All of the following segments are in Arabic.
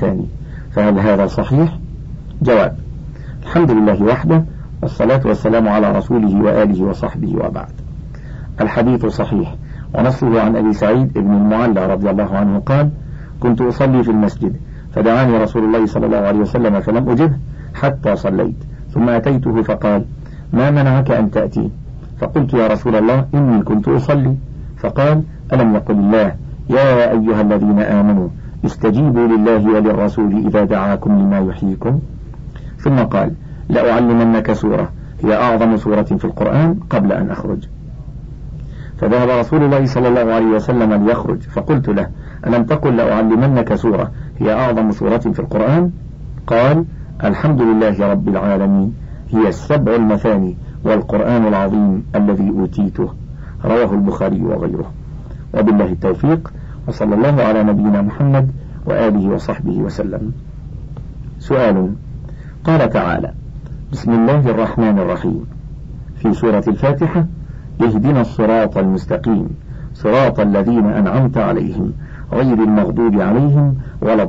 المثاني، فهل هذا صحيح؟ جواب: الحمد لله وحده، والصلاة والسلام على رسوله وآله وصحبه، وبعد. الحديث صحيح، ونصه عن أبي سعيد بن المعلى رضي الله عنه قال: كنت أصلي في المسجد فدعاني رسول الله صلى الله عليه وسلم فلم أجبه حتى صليت، ثم أتيته فقال: ما منعك أن تأتي؟ فقلت: يا رسول الله إني كنت أصلي. فقال: ألم يقل الله: يا أيها الذين آمنوا استجيبوا لله وللرسول إذا دعاكم لما يحييكم؟ ثم قال: لأعلمنك سورة هي أعظم سورة في القرآن قبل أن أخرج. فذهب رسول الله صلى الله عليه وسلم ليخرج، فقلت له: ألم تقل لأعلمنك سورة هي أعظم سورة في القرآن؟ قال: الحمد لله رب العالمين، هي السبع المثاني والقرآن العظيم الذي أوتيته. رواه البخاري وغيره. وبالله التوفيق، وصلى الله على نبينا محمد وآله وصحبه وسلم. سؤال: قال تعالى: بسم الله الرحمن الرحيم في سورة الفاتحة: اهدنا الصراط المستقيم صراط الذين أنعمت عليهم غير المغضوب عليهم ولا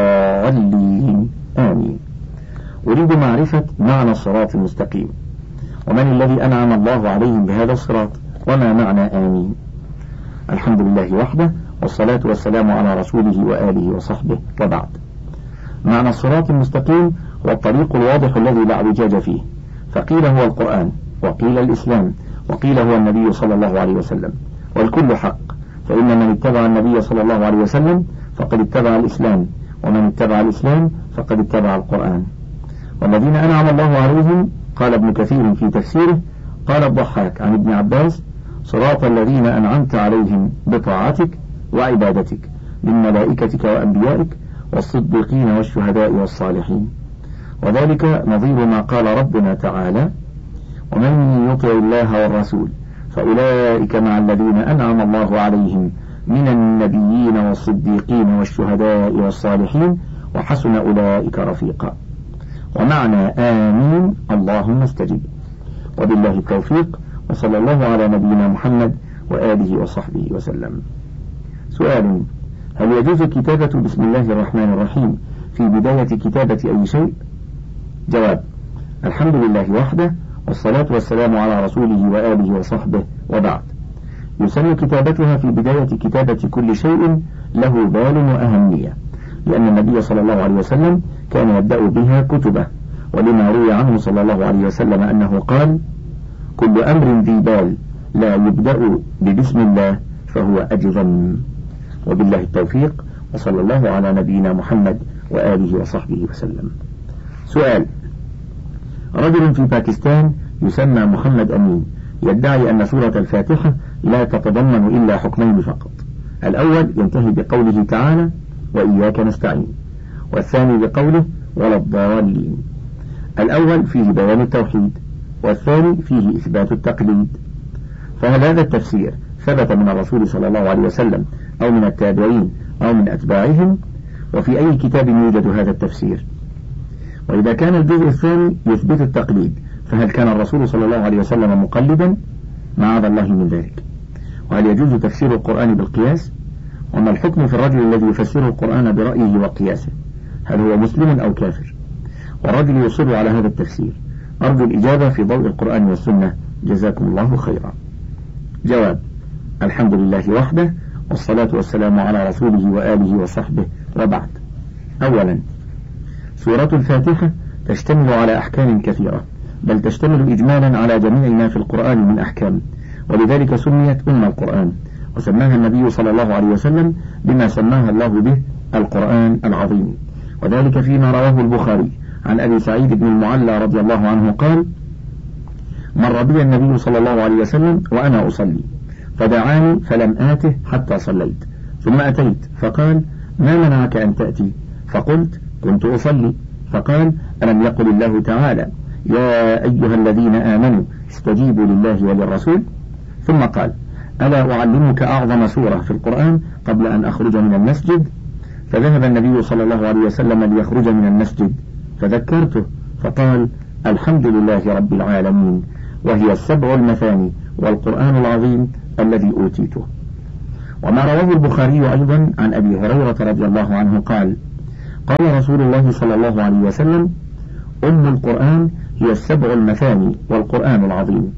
الضالين، آمين. أريد معرفة معنى الصراط المستقيم، ومن الذي أنعم الله عليهم بهذا الصراط، وما معنى آمين؟ الحمد لله وحده، والصلاة والسلام على رسوله وآله وصحبه، وبعد. معنى الصراط المستقيم هو الطريق الواضح الذي لا اعوجاج فيه، فقيل هو القرآن، وقيل الإسلام، وقيل هو النبي صلى الله عليه وسلم، والكل حق، فإن من اتبع النبي صلى الله عليه وسلم فقد اتبع الإسلام، ومن اتبع الإسلام فقد اتبع القرآن. والذين أنعم الله عليهم، قال ابن كثير في تفسيره، قال الضحاك عن ابن عباس: صراط الذين أنعمت عليهم بطاعتك وعبادتك من ملائكتك وأنبيائك والصديقين والشهداء والصالحين. وذلك نظير ما قال ربنا تعالى: ومن يطع الله والرسول فأولئك مع الذين أنعم الله عليهم من النبيين والصديقين والشهداء والصالحين وحسن أولئك رفيقا. ومعنى آمين: اللهم استجب. وبالله التوفيق، وصلى الله على نبينا محمد وآله وصحبه وسلم. سؤال: هل يجوز كتابة بسم الله الرحمن الرحيم في بداية كتابة أي شيء؟ جواب: الحمد لله وحده، والصلاة والسلام على رسوله وآله وصحبه، وبعد. يسن كتابتها في بداية كتابة كل شيء له بال وأهمية، لأن النبي صلى الله عليه وسلم كان يبدأ بها كتبه، ولما روي عنه صلى الله عليه وسلم أنه قال: كل أمر ذي بال لا يبدأ ببسم الله فهو أجذم. وبالله التوفيق، وصلى الله على نبينا محمد وآله وصحبه وسلم. سؤال: رجل في باكستان يسمى محمد أمين يدعي أن سورة الفاتحة لا تتضمن إلا حكمين فقط، الأول ينتهي بقوله تعالى: وإياك نستعين، والثاني بقوله: ولا الضالين. الأول فيه بيان التوحيد، والثاني فيه إثبات التقليد. فهل هذا التفسير ثبت من الرسول صلى الله عليه وسلم أو من التابعين أو من أتباعهم؟ وفي أي كتاب يوجد هذا التفسير؟ وإذا كان الجزء الثاني يثبت التقليد، فهل كان الرسول صلى الله عليه وسلم مقلدا؟ معاذ الله من ذلك. وهل يجوز تفسير القرآن بالقياس؟ وما الحكم في الرجل الذي يفسر القرآن برأيه وقياسه؟ هل هو مسلم أو كافر؟ والرجل يصر على هذا التفسير. أرجو الإجابة في ضوء القرآن والسنة، جزاكم الله خيرا. جواب: الحمد لله وحده، والصلاة والسلام على رسوله وآله وصحبه، وبعد. أولا، سورة الفاتحة تشتمل على أحكام كثيرة، بل تشتمل إجمالا على جميع ما في القرآن من أحكام، ولذلك سميت أم القرآن، وسماها النبي صلى الله عليه وسلم بما سماها الله به: القرآن العظيم. وذلك فيما رواه البخاري عن أبي سعيد بن المعلى رضي الله عنه قال: مر بي النبي صلى الله عليه وسلم وأنا أصلي، فدعاني فلم آته حتى صليت، ثم أتيت فقال: ما منعك أن تأتي؟ فقلت: كنت أصلي. فقال: ألم يقل الله تعالى: يا أيها الذين آمنوا استجيبوا لله وللرسول؟ ثم قال: ألا أعلمك أعظم سورة في القرآن قبل أن أخرج من المسجد؟ فذهب النبي صلى الله عليه وسلم ليخرج من المسجد، فذكرته فقال: الحمد لله رب العالمين، وهي السبع المثاني والقرآن العظيم الذي أوتيته. وما رواه البخاري أيضا عن أبي هريرة رضي الله عنه قال: قال رسول الله صلى الله عليه وسلم: أم القرآن هي السبع المثاني والقرآن العظيم.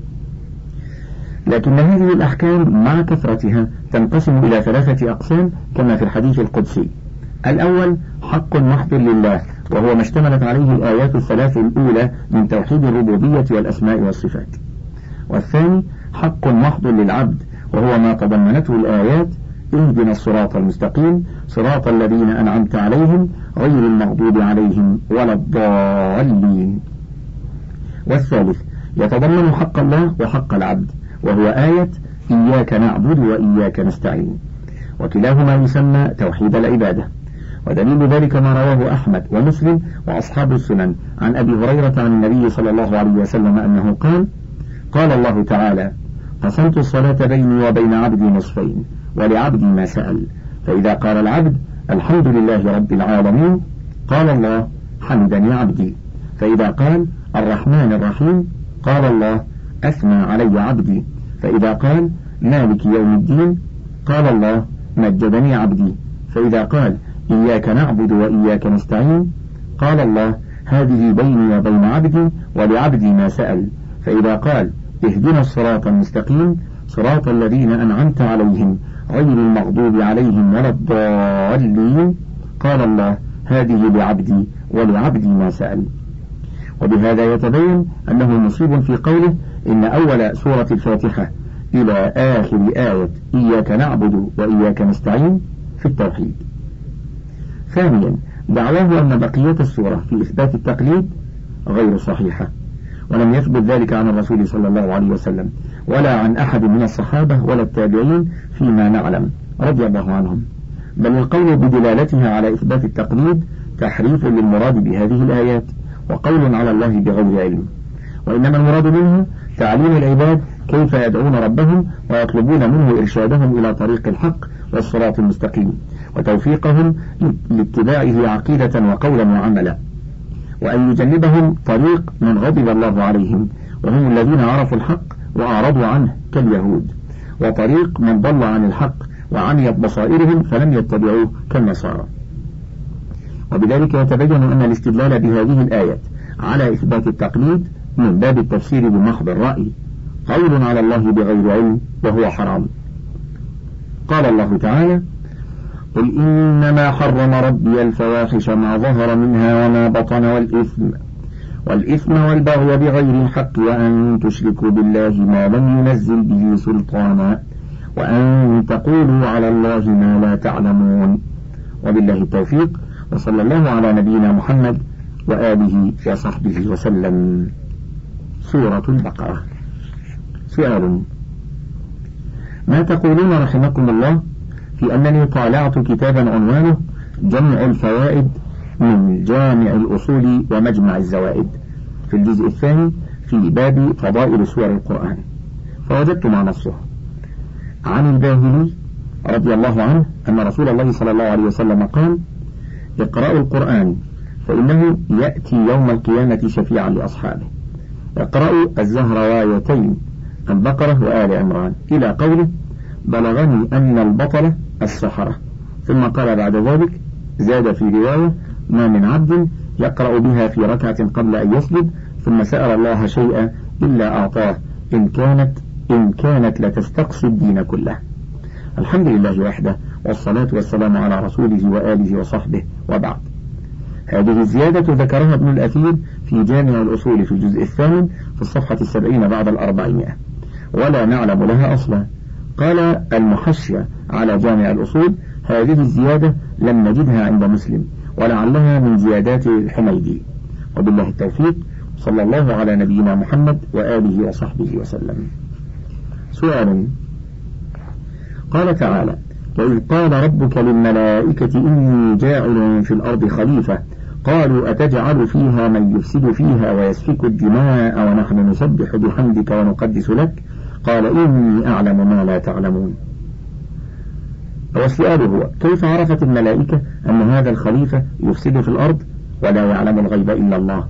لكن هذه الأحكام مع كثرتها تنقسم إلى 3 أقسام كما في الحديث القدسي. الأول حق محض لله، وهو ما اشتملت عليه الآيات ال3 الأولى من توحيد الربوبية والأسماء والصفات. والثاني حق محض للعبد، وهو ما تضمنته الآيات: اهدنا الصراط المستقيم صراط الذين أنعمت عليهم غير المغضوب عليهم ولا الضالين. والثالث يتضمن حق الله وحق العبد، وهو آية إياك نعبد وإياك نستعين، وكلاهما يسمى توحيد العبادة. ودليل ذلك ما رواه أحمد ومسلم وأصحاب السنن عن أبي هريرة عن النبي صلى الله عليه وسلم أنه قال: قال الله تعالى: قسمت الصلاة بيني وبين عبدي نصفين ولعبدي ما سأل، فإذا قال العبد الحمد لله رب العالمين قال الله: حمدني عبدي. فإذا قال الرحمن الرحيم قال الله: أثنى علي عبدي. فإذا قال مالك يوم الدين قال الله: مجدني عبدي. فإذا قال إياك نعبد وإياك نستعين قال الله: هذه بيني وبين عبدي ولعبدي ما سأل. فإذا قال اهدنا الصراط المستقيم صراط الذين أنعمت عليهم غير المغضوب عليهم ولا الضالين قال الله: هذه لعبدي ولعبدي ما سأل. وبهذا يتبين أنه مصيب في قوله إن أول سورة الفاتحة إلى آخر آية إياك نعبد وإياك نستعين في التوحيد. ثانيا دعواه أن بقية السورة في إثبات التقليد غير صحيحة، ولم يثبت ذلك عن الرسول صلى الله عليه وسلم ولا عن أحد من الصحابة ولا التابعين فيما نعلم رضي الله عنهم، بل القول بدلالتها على إثبات التقليد تحريف للمراد بهذه الآيات وقول على الله بغير علم، وإنما المراد منه تعليم العباد كيف يدعون ربهم ويطلبون منه إرشادهم إلى طريق الحق والصراط المستقيم وتوفيقهم لاتباعه عقيدة وقولا وعملا، وأن يجنبهم طريق من غضب الله عليهم وهم الذين عرفوا الحق وأعرضوا عنه كاليهود، وطريق من ضل عن الحق وعميت بصائرهم فلم يتبعوه كالنصارى. وبذلك يتبين أن الاستدلال بهذه الآيات على إثبات التقليد من باب التفسير بمحض الرأي قول على الله بغير علم وهو حرام. قال الله تعالى: قل إنما حرم ربي الفواحش ما ظهر منها وما بطن والإثم والبغي بغير الحق وأن تشركوا بالله ما لم ينزل به سلطانا وأن تقولوا على الله ما لا تعلمون. وبالله التوفيق، وصلى الله على نبينا محمد وآله وصحبه وسلم. سورة البقرة. سؤال: ما تقولون رحمكم الله في أنني طالعت كتابا عنوانه جمع الفوائد من جامع الأصول ومجمع الزوائد في الجزء الثاني في باب فضائل سور القرآن، فوجدت مع نصه عن الباهلي رضي الله عنه أن رسول الله صلى الله عليه وسلم قال: اقرأوا القرآن فإنه يأتي يوم القيامة شفيعا لأصحابه. اقرأوا الزهروايتين البقرة وآل عمران إلى قوله: بلغني أن البطلة السحرة. ثم قال بعد ذلك، زاد في رواية: ما من عبد يقرأ بها في ركعة قبل أن يسجد ثم سأل الله شيئا إلا أعطاه إن كانت لتستقصي الدين كله. الحمد لله وحده، والصلاة والسلام على رسوله وآله وصحبه، وبعد. هذه الزيادة ذكرها ابن الأثير في جامع الأصول في الجزء الثامن في الصفحة 70 بعد 400، ولا نعلم لها أصلا. قال المحشية على جامع الأصول: هذه الزيادة لم نجدها عند مسلم، ولعلها من زيادات الحميدي. وبالله التوفيق، صلى الله على نبينا محمد وآله وصحبه وسلم. سؤال: قال تعالى: وإذ قال ربك للملائكة إني جاعل في الأرض خليفة قالوا أتجعل فيها من يفسد فيها ويسفك الدماء ونحن نسبح بحمدك ونقدس لك قال إني أعلم ما لا تعلمون. والسؤال هو: كيف عرفت الملائكة أن هذا الخليفة يفسد في الأرض ولا يعلم الغيب إلا الله؟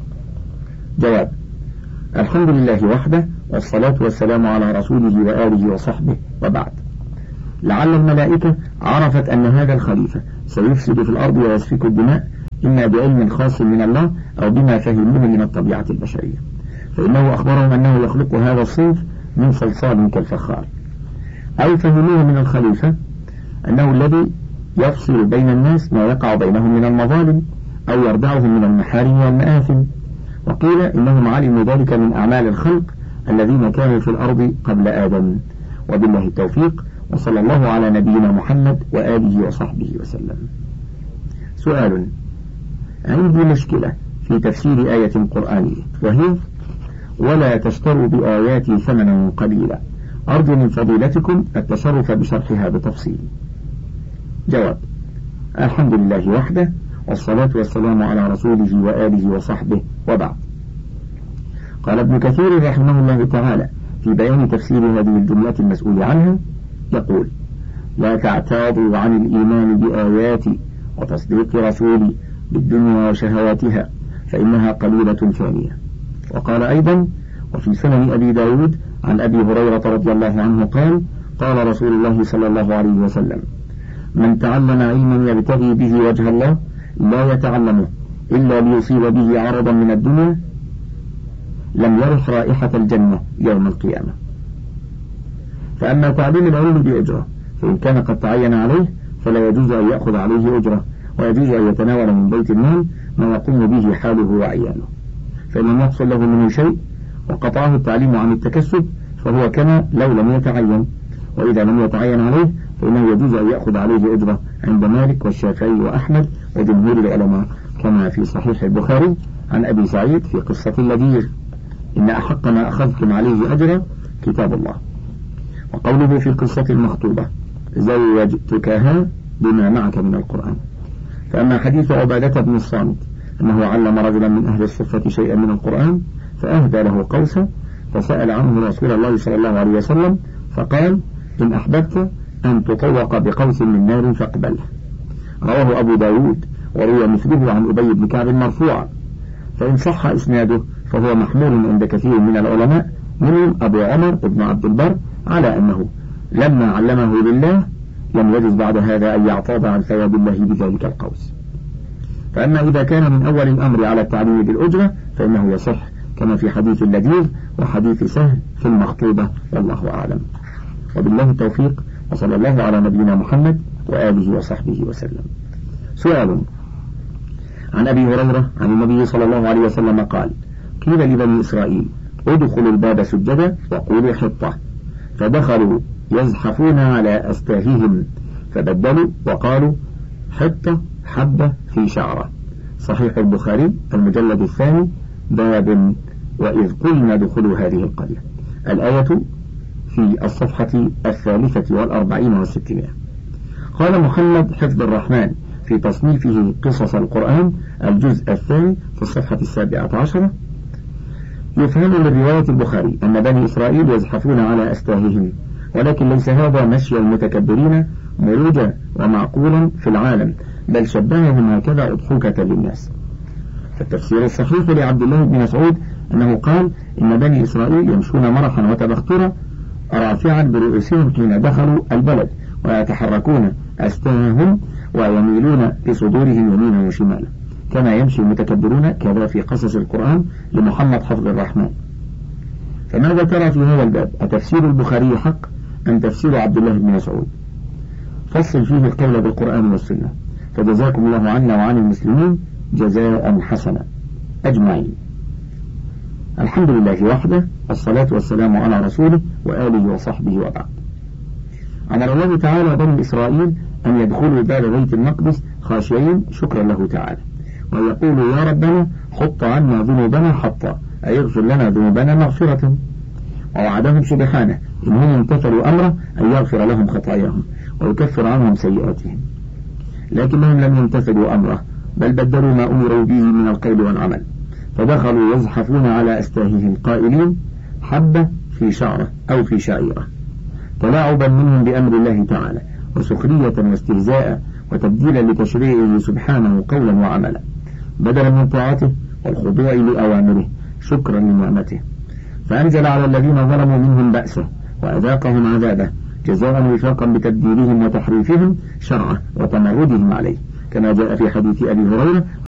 جواب: الحمد لله وحده، والصلاة والسلام على رسوله وآله وصحبه، وبعد. لعل الملائكة عرفت أن هذا الخليفة سيفسد في الأرض ويسفك الدماء إما بعلم خاص من الله أو بما فهموه من الطبيعة البشرية، فإنه أخبرهم أنه يخلق هذا الصنف من صلصال كالفخار، أو فهموه من الخليفة أنه الذي يفصل بين الناس ما يقع بينهم من المظالم أو يردعهم من المحارم والمآثم، وقيل إنهم علموا ذلك من أعمال الخلق الذين كانوا في الأرض قبل آدم. وبالله التوفيق، وصلى الله على نبينا محمد وآله وصحبه وسلم. سؤال: عندي مشكلة في تفسير آية قرآنية، وهي: ولا تشتروا بآياتي ثمنا قليلا، أرجو من فضيلتكم التشرف بشرحها بتفصيل. جواب: الحمد لله وحده، والصلاة والسلام على رسوله وآله وصحبه، وبعد. قال ابن كثير رحمه الله تعالى في بيان تفسير هذه الجملة المسؤول عنها، يقول: لا تعتاضوا عن الإيمان بآياتي وتصديق رسولي بالدنيا وشهواتها، فإنها قليلة ثانية. وقال أيضا: وفي سنن أبي داود عن أبي هريرة رضي الله عنه قال: قال رسول الله صلى الله عليه وسلم: من تعلم علما يبتغي به وجه الله لا يتعلمه إلا ليصيب به عرضا من الدنيا لم يرح رائحة الجنة يوم القيامة. فأما تعليم العلم بأجرة فإن كان قد تعين عليه فلا يجوز أن يأخذ عليه أجرة، ويجوز أن يتناول من بيت المال ما يقوم به حاله وعياله، فإن لم يحصل له منه شيء وقطعه التعليم عن التكسب فهو كما لو لم يتعين، وإذا لم يتعين عليه فإنه يجوز أن يأخذ عليه أجرة عند مالك والشافعي وأحمد وجمهور العلماء، كما في صحيح البخاري عن أبي سعيد في قصة اللذيذ: إن أحق ما أخذتم عليه أجرا كتاب الله. وقوله في قصة المخطوبة: زوجتكها بما معك من القرآن. فأما حديث عبادة بن الصامت أنه علم رجلا من أهل الصفة شيئا من القرآن فأهدى له قوسا، فسأل عنه رسول الله صلى الله عليه وسلم فقال: إن أحببت أن تطوق بقوس من نار فاقبله. رواه أبو داود، وروي مثله عن أبي بن كعب مرفوعا، فإن صح إسناده فهو محمول عند كثير من العلماء منهم أبو عمر بن عبد البر على أنه لما علمه لله لم يجوز بعد هذا أن يعتاض عن ثواب الله بذلك القوس. فأما إذا كان من أول الأمر على التعليم بالأجرة فإنه يصح، كما في حديث اللذيذ وحديث سهل في المخطوبة، والله أعلم. وبالله التوفيق، وصلى الله على نبينا محمد وآله وصحبه وسلم. سؤال: عن أبي هريرة عن النبي صلى الله عليه وسلم قال: قيل لبني إسرائيل: ادخلوا الباب سجدا وقولوا حطة، فدخلوا يزحفون على أستاههم، فبدلوا وقالوا حطة حبة في شعرة. صحيح البخاري المجلد الثاني باب وإذ قلنا ادخلوا هذه القرية. الآية في الصفحة 43 و600. قال محمد حفظ الرحمن في تصنيفه قصص القرآن الجزء الثاني في الصفحة 17: يفهم من رواية البخاري أن بني إسرائيل يزحفون على أستاههم، ولكن ليس هذا مشي المتكبرين مروجا ومعقولا في العالم، بل شبههم هكذا أضحوكة للناس. فالتفسير الصحيح لعبد الله بن مسعود أنه قال: إن بني إسرائيل يمشون مرحا وتبخترا رافعا برؤوسهم حين دخلوا البلد، ويتحركون أستاههم ويميلون بصدورهم يمينا وشمالا، كما يمشي المتكبرون كذا في قصص القرآن لمحمد حفظ الرحمن. فماذا ترى في هذا الباب؟ أتفسير البخاري حق أم تفسير عبد الله بن مسعود؟ فصل فيه القول بالقرآن والسنة، فجزاكم الله عنا وعن المسلمين جزاء حسنا أجمعين. الحمد لله وحده، والصلاة والسلام على رسوله وآله وصحبه، وبعد. أمر الله تعالى بني إسرائيل أن يدخلوا باب بيت المقدس خاشعين شكرا له تعالى، ويقولوا: يا ربنا حط عنا ذنوبنا حطا، أي اغفر لنا ذنوبنا مغفرة. ووعدهم سبحانه إن هم امتثلوا أمره أن يغفر لهم خطاياهم ويكفر عنهم سيئاتهم، لكنهم لم يمتثلوا أمره، بل بدلوا ما أمروا به من القول والعمل، فدخلوا يزحفون على أستاههم قائلين حبة في شعرة أو في شعيرة، تلاعبا منهم بأمر الله تعالى وسخرية واستهزاء وتبديلا لتشريعه سبحانه قولا وعملا، بدلا من طاعته والخضوع لأوامره شكرا لنعمته، فأنزل على الذين ظلموا منهم بأسه وأذاقهم عذابه جزاء وفاقا بتبديلهم وتحريفهم شرعه وتمردهم عليه، كما جاء في حديث أبي هريرة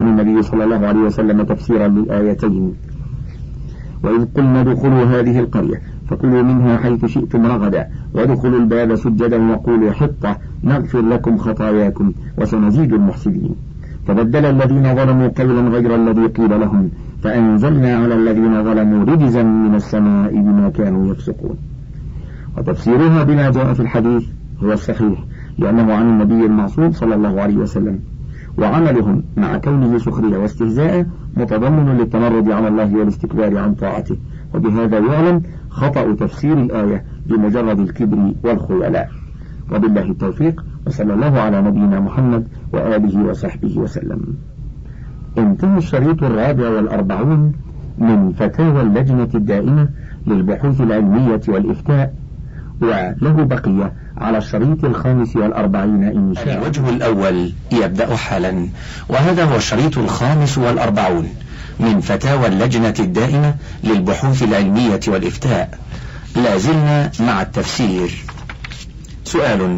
النبي صلى الله عليه وسلم تفسيرا للآيتين: وإذ قلنا ادخلوا هذه القرية فكلوا منها حيث شئتم رغدا وادخلوا الباب سجدا وقولوا حطة نغفر لكم خطاياكم وسنزيد المحسنين. فبدل الذين ظلموا قولا غير الذي قيل لهم فأنزلنا على الذين ظلموا رجزا من السماء بما كانوا يفسقون. وتفسيرها بما جاء في الحديث هو الصحيح، لأنه عن النبي المعصوم صلى الله عليه وسلم، وعملهم مع كونه سخرية واستهزاء متضمن للتمرد على الله والاستكبار عن طاعته، وبهذا يعلم خطأ تفسير الآية بمجرد الكبر والخيلاء. وبالله التوفيق، وصلى الله على نبينا محمد وآله وصحبه وسلم. انتهى الشريط 44 من فتاوى اللجنة الدائمة للبحوث العلمية والإفتاء، وله بقية على الشريط 45 إن شاء الله. الوجه الأول يبدأ حالا، وهذا هو الشريط 45 من فتاوى اللجنة الدائمة للبحوث العلمية والإفتاء. لازلنا مع التفسير. سؤال: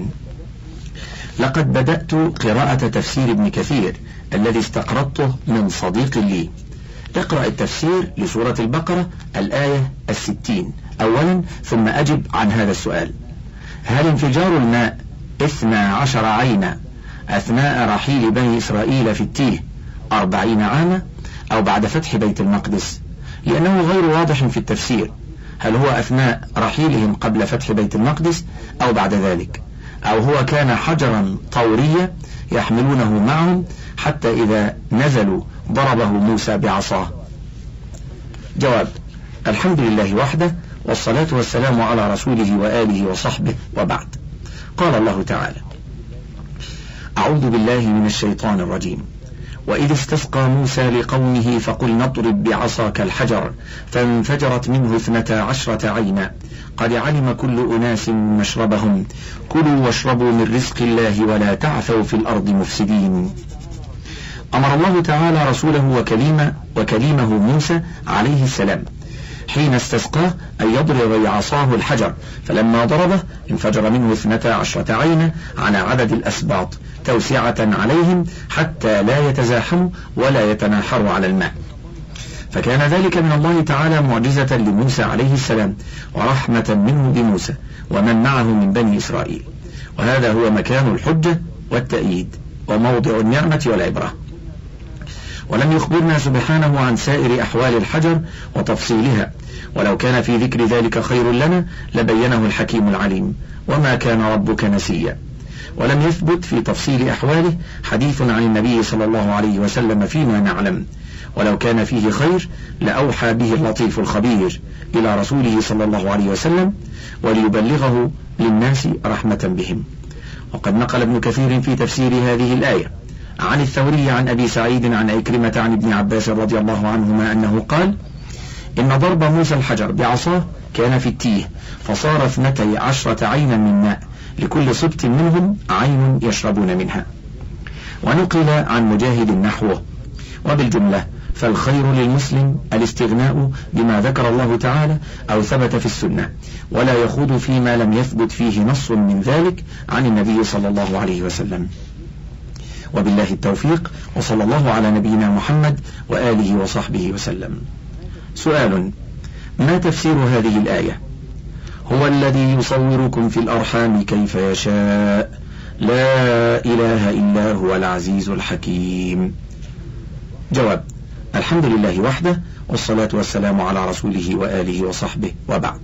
لقد بدأت قراءة تفسير ابن كثير الذي استقرضته من صديق لي. اقرأ التفسير لسورة البقرة الآية 60 أولا، ثم أجب عن هذا السؤال: هل انفجار الماء 12 عينا أثناء رحيل بني إسرائيل في التيه 40 عاما أو بعد فتح بيت المقدس؟ لأنه غير واضح في التفسير، هل هو أثناء رحيلهم قبل فتح بيت المقدس أو بعد ذلك، أو هو كان حجرا طوريا يحملونه معهم حتى إذا نزلوا ضربه موسى بعصاه؟ جواب: الحمد لله وحده، والصلاة والسلام على رسوله وآله وصحبه، وبعد. قال الله تعالى: أعوذ بالله من الشيطان الرجيم: وإذ استسقى موسى لقومه فقلنا اضرب بعصاك الحجر فانفجرت منه 12 عينا قد علم كل أناس مشربهم كلوا واشربوا من رزق الله ولا تعثوا في الأرض مفسدين. أمر الله تعالى رسوله وكليمه موسى عليه السلام حين استسقاه أن يضرب بعصاه الحجر، فلما ضربه انفجر منه 12 عينا على عدد الأسباط توسعة عليهم حتى لا يتزاحموا ولا يتناحروا على الماء. فكان ذلك من الله تعالى معجزة لموسى عليه السلام ورحمة منه بموسى ومن معه من بني إسرائيل، وهذا هو مكان الحجة والتأييد وموضع النعمة والعبرة. ولم يخبرنا سبحانه عن سائر أحوال الحجر وتفصيلها، ولو كان في ذكر ذلك خير لنا لبينه الحكيم العليم، وما كان ربك نسيا. ولم يثبت في تفصيل أحواله حديث عن النبي صلى الله عليه وسلم فيما نعلم، ولو كان فيه خير لأوحى به اللطيف الخبير إلى رسوله صلى الله عليه وسلم وليبلغه للناس رحمة بهم. وقد نقل ابن كثير في تفسير هذه الآية عن الثوري عن أبي سعيد عن عكرمة عن ابن عباس رضي الله عنهما أنه قال: إن ضرب موسى الحجر بعصاه كان في التيه فصار 12 عينا من ماء لكل سبط منهم عين يشربون منها. ونقل عن مجاهد نحوه. وبالجملة فالخير للمسلم الاستغناء بما ذكر الله تعالى أو ثبت في السنة، ولا يخوض فيما لم يثبت فيه نص من ذلك عن النبي صلى الله عليه وسلم. وبالله التوفيق، وصلى الله على نبينا محمد وآله وصحبه وسلم. سؤال: ما تفسير هذه الآية؟ هو الذي يصوركم في الأرحام كيف يشاء لا إله إلا هو العزيز الحكيم. جواب: الحمد لله وحده، والصلاة والسلام على رسوله وآله وصحبه، وبعد.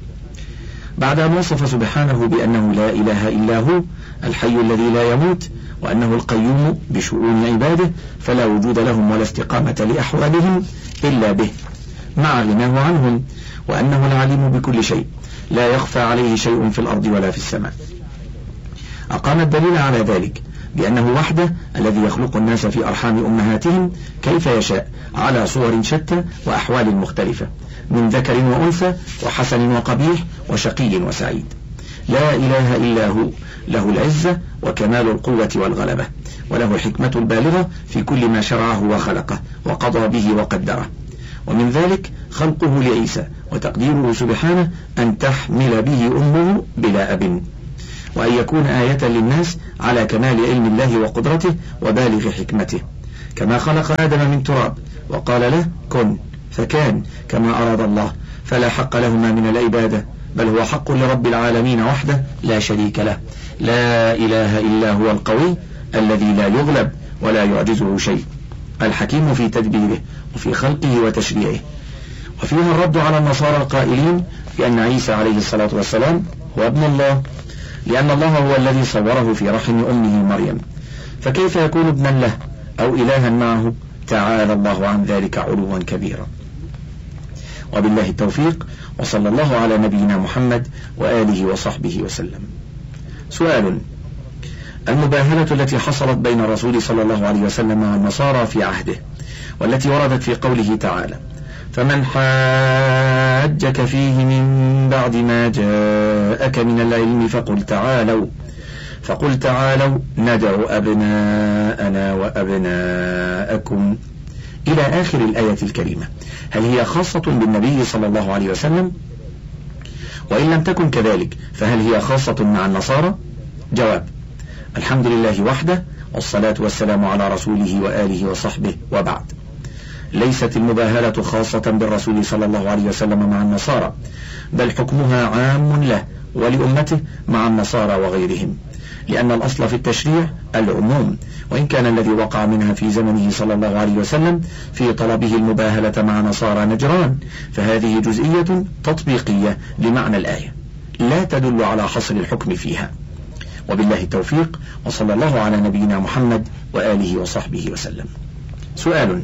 بعد أن وصف سبحانه بأنه لا إله إلا هو الحي الذي لا يموت، وأنه القيوم بشؤون عباده فلا وجود لهم ولا استقامة لأحوالهم إلا به مع غناه عنهم، وأنه العليم بكل شيء لا يخفى عليه شيء في الأرض ولا في السماء، أقام الدليل على ذلك بأنه وحده الذي يخلق الناس في أرحام أمهاتهم كيف يشاء على صور شتى وأحوال مختلفة من ذكر وأنثى وحسن وقبيح وشقي وسعيد. لا إله إلا هو، له العزة وكمال القوة والغلبة، وله الحكمة البالغة في كل ما شرعه وخلقه وقضى به وقدره. ومن ذلك خلقه لعيسى وتقديره سبحانه أن تحمل به أمه بلا أب، وأن يكون آية للناس على كمال علم الله وقدرته وبالغ حكمته، كما خلق آدم من تراب وقال له كن فكان كما أراد الله، فلا حق لهما من العبادة، بل هو حق لرب العالمين وحده لا شريك له، لا إله إلا هو القوي الذي لا يغلب ولا يعجزه شيء، الحكيم في تدبيره وفي خلقه وتشريعه. وفيها الرد على النصارى القائلين بأن عيسى عليه الصلاة والسلام هو ابن الله، لأن الله هو الذي صوره في رحم أمه مريم، فكيف يكون ابنا له أو إلها معه؟ تعالى الله عن ذلك علوا كبيرا. وبالله التوفيق، وصلى الله على نبينا محمد وآله وصحبه وسلم. سؤال: المباهلة التي حصلت بين الرسول صلى الله عليه وسلم مع النصارى في عهده، والتي وردت في قوله تعالى: فمن حاجك فيه من بعد ما جاءك من العلم فقل تعالوا ندعو أبناءنا وأبناءكم إلى آخر الآية الكريمة، هل هي خاصة بالنبي صلى الله عليه وسلم؟ وإن لم تكن كذلك فهل هي خاصة مع النصارى؟ جواب: الحمد لله وحده، والصلاة والسلام على رسوله وآله وصحبه، وبعد. ليست المباهلة خاصة بالرسول صلى الله عليه وسلم مع النصارى، بل حكمها عام له ولأمته مع النصارى وغيرهم، لأن الأصل في التشريع العموم، وإن كان الذي وقع منها في زمنه صلى الله عليه وسلم في طلبه المباهلة مع نصارى نجران، فهذه جزئية تطبيقية لمعنى الآية لا تدل على حصر الحكم فيها. وبالله التوفيق، وصلى الله على نبينا محمد وآله وصحبه وسلم. سؤال: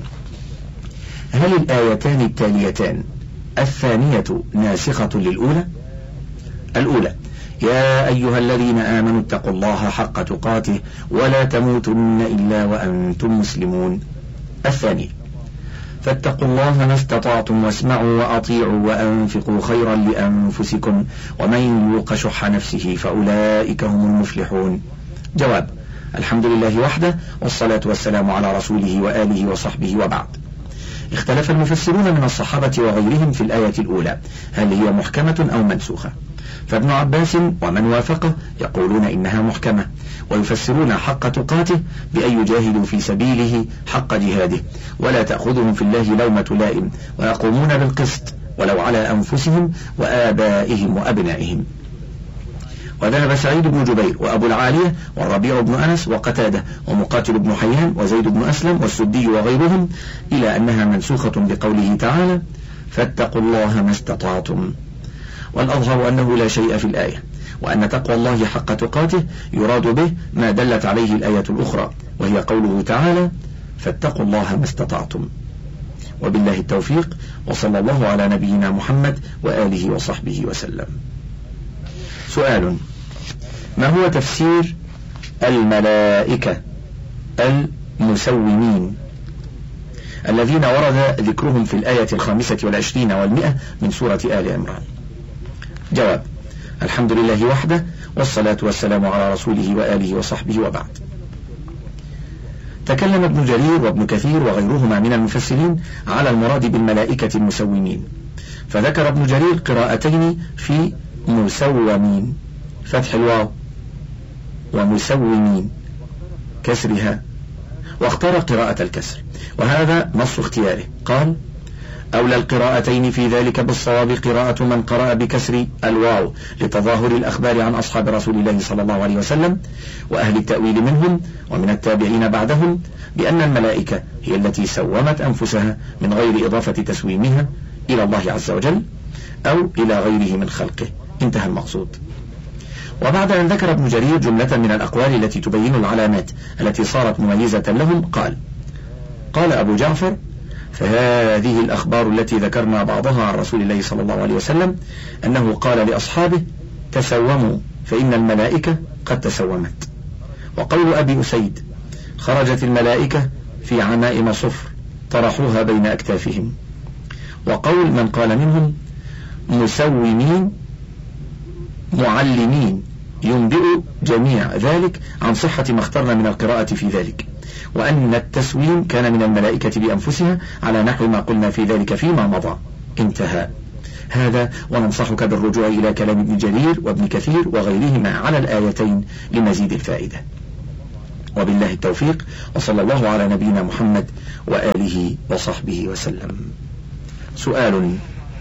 هل الآيتان التاليتان الثانية ناسخة للأولى؟ الأولى: يا أيها الذين آمنوا اتقوا الله حق تقاته ولا تموتن إلا وأنتم مسلمون. الثانية: فاتقوا الله ما استطعتم واسمعوا وأطيعوا وأنفقوا خيرا لأنفسكم ومن يوق شح نفسه فأولئك هم المفلحون. جواب: الحمد لله وحده، والصلاة والسلام على رسوله وآله وصحبه، وبعد. اختلف المفسرون من الصحابة وغيرهم في الآية الأولى هل هي محكمة أو منسوخة، فابن عباس ومن وافقه يقولون إنها محكمة، ويفسرون حق تقاته بأن يجاهدوا في سبيله حق جهاده ولا تأخذهم في الله لومة لائم، ويقومون بالقسط ولو على أنفسهم وآبائهم وأبنائهم. وذهب سعيد بن جبير وأبو العالية والربيع بن أنس وقتادة ومقاتل بن حيان وزيد بن أسلم والسدي وغيرهم إلى أنها منسوخة بقوله تعالى: فاتقوا الله ما استطعتم. والأظهر أنه لا شيء في الآية، وأن تقوى الله حق تقاته يراد به ما دلت عليه الآية الأخرى، وهي قوله تعالى: فاتقوا الله ما استطعتم. وبالله التوفيق، وصلى الله على نبينا محمد وآله وصحبه وسلم. سؤال: ما هو تفسير الملائكة المسومين الذين ورد ذكرهم في الآية 25 و100 من سورة آل عمران؟ جواب: الحمد لله وحده، والصلاة والسلام على رسوله وآله وصحبه، وبعد. تكلم ابن جرير وابن كثير وغيرهما من المفسرين على المراد بالملائكة المسومين، فذكر ابن جرير قراءتين في مسومين فتح الواو، ومسومين كسرها، واختار قراءة الكسر، وهذا نص اختياره. قال: أولى القراءتين في ذلك بالصواب قراءة من قرأ بكسر الواو لتظاهر الأخبار عن أصحاب رسول الله صلى الله عليه وسلم وأهل التأويل منهم ومن التابعين بعدهم بأن الملائكة هي التي سومت أنفسها من غير إضافة تسويمها إلى الله عز وجل أو إلى غيره من خلقه. انتهى المقصود. وبعد أن ذكر ابن جرير جملة من الأقوال التي تبين العلامات التي صارت مميزة لهم، قال أبو جعفر: فهذه الأخبار التي ذكرنا بعضها عن رسول الله صلى الله عليه وسلم أنه قال لأصحابه: تسوموا فإن الملائكة قد تسومت. وقول أبي أسيد: خرجت الملائكة في عمائم صفر طرحوها بين أكتافهم. وقول من قال منهم: مسومين معلمين، ينبئ جميع ذلك عن صحة ما اخترنا من القراءة في ذلك، وأن التسويم كان من الملائكة بأنفسها على نحو ما قلنا في ذلك فيما مضى. انتهى. هذا، وننصحك بالرجوع إلى كلام ابن جرير وابن كثير وغيرهما على الآيتين لمزيد الفائدة. وبالله التوفيق، وصلى الله على نبينا محمد وآله وصحبه وسلم. سؤال: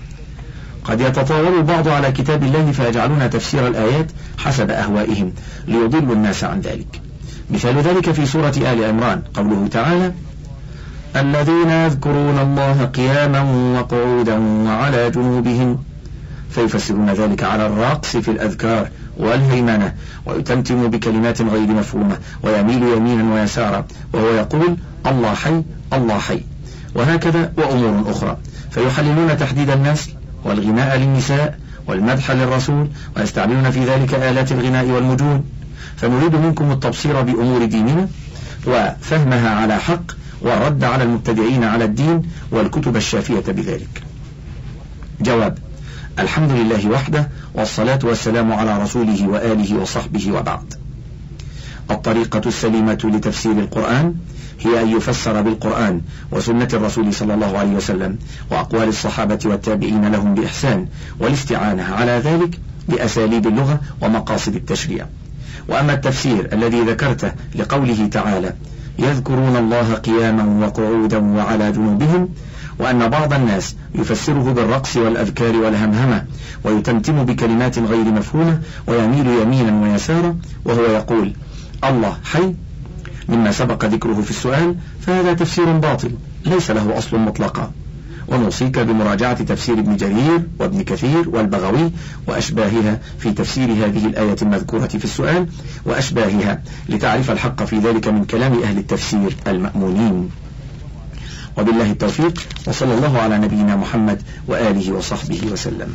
قد يتطاول البعض على كتاب الله فيجعلون تفسير الآيات حسب أهوائهم ليضلوا الناس عن ذلك. مثال ذلك في سورة آل عمران قوله تعالى: الذين يذكرون الله قياما وقعودا وعلى جنوبهم، فيفسرون ذلك على الرقص في الأذكار والهيمنة، ويتمتم بكلمات غير مفهومة ويميل يمينا ويسارا وهو يقول الله حي الله حي، وهكذا وأمور أخرى، فيحللون تحديد النسل والغناء للنساء والمدح للرسول، ويستعملون في ذلك آلات الغناء والمجون. فنريد منكم التبصير بأمور ديننا وفهمها على حق، والرد على المبتدعين على الدين والكتب الشافية بذلك. جواب: الحمد لله وحده، والصلاة والسلام على رسوله وآله وصحبه وبعد. الطريقة السليمة لتفسير القرآن هي أن يفسر بالقرآن وسنة الرسول صلى الله عليه وسلم وأقوال الصحابة والتابعين لهم بإحسان، والاستعانة على ذلك بأساليب اللغة ومقاصد التشريع. وأما التفسير الذي ذكرته لقوله تعالى: يذكرون الله قياما وقعودا وعلى جنوبهم، وأن بعض الناس يفسره بالرقص والأذكار والهمهمة، ويتمتم بكلمات غير مفهومة ويميل يمينا ويسارا وهو يقول الله حي مما سبق ذكره في السؤال، فهذا تفسير باطل ليس له أصل مطلقا. ونوصيك بمراجعة تفسير ابن جرير وابن كثير والبغوي وأشباهها في تفسير هذه الآية المذكورة في السؤال وأشباهها لتعرف الحق في ذلك من كلام أهل التفسير المأمونين. وبالله التوفيق، وصلى الله على نبينا محمد وآله وصحبه وسلم.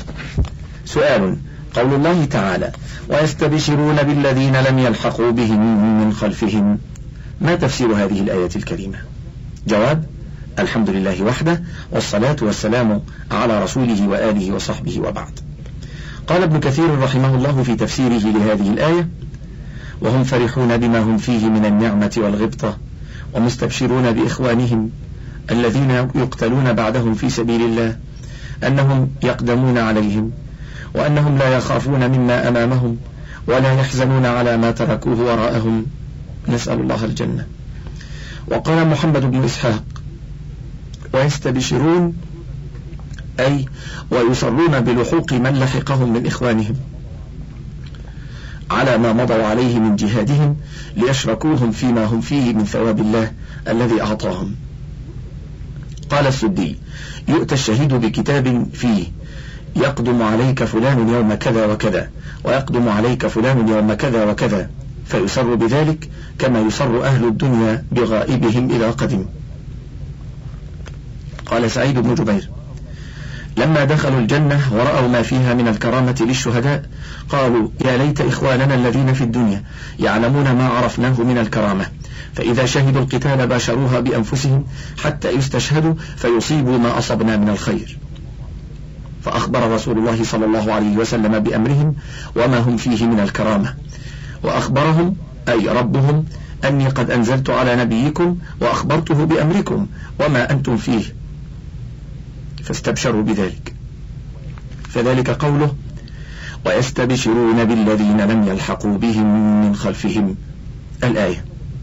سؤال: قول الله تعالى: ويستبشرون بالذين لم يلحقوا بهم من خلفهم، ما تفسير هذه الآية الكريمة؟ جواب: الحمد لله وحده، والصلاة والسلام على رسوله وآله وصحبه وبعد. قال ابن كثير رحمه الله في تفسيره لهذه الآية: وهم فرحون بما هم فيه من النعمة والغبطة، ومستبشرون بإخوانهم الذين يقتلون بعدهم في سبيل الله أنهم يقدمون عليهم، وأنهم لا يخافون مما أمامهم ولا يحزنون على ما تركوه وراءهم، نسأل الله الجنة. وقال محمد بن إسحاق: ويستبشرون أي ويصرون بلحوق من لحقهم من إخوانهم على ما مضوا عليه من جهادهم ليشركوهم فيما هم فيه من ثواب الله الذي أعطاهم. قال السدي: يؤتى الشهيد بكتاب فيه يقدم عليك فلان يوم كذا وكذا، ويقدم عليك فلان يوم كذا وكذا، فيسر بذلك كما يسر أهل الدنيا بغائبهم إذا قدم. قال سعيد بن جبير: لما دخلوا الجنة ورأوا ما فيها من الكرامة للشهداء قالوا: يا ليت إخواننا الذين في الدنيا يعلمون ما عرفناه من الكرامة، فإذا شهدوا القتال باشروها بأنفسهم حتى يستشهدوا فيصيبوا ما أصبنا من الخير. فأخبر رسول الله صلى الله عليه وسلم بأمرهم وما هم فيه من الكرامة، وأخبرهم أي ربهم أني قد أنزلت على نبيكم وأخبرته بأمركم وما أنتم فيه، فاستبشروا بذلك. فذلك قوله: ويستبشرون بالذين لم يلحقوا بهم من خلفهم، الآية.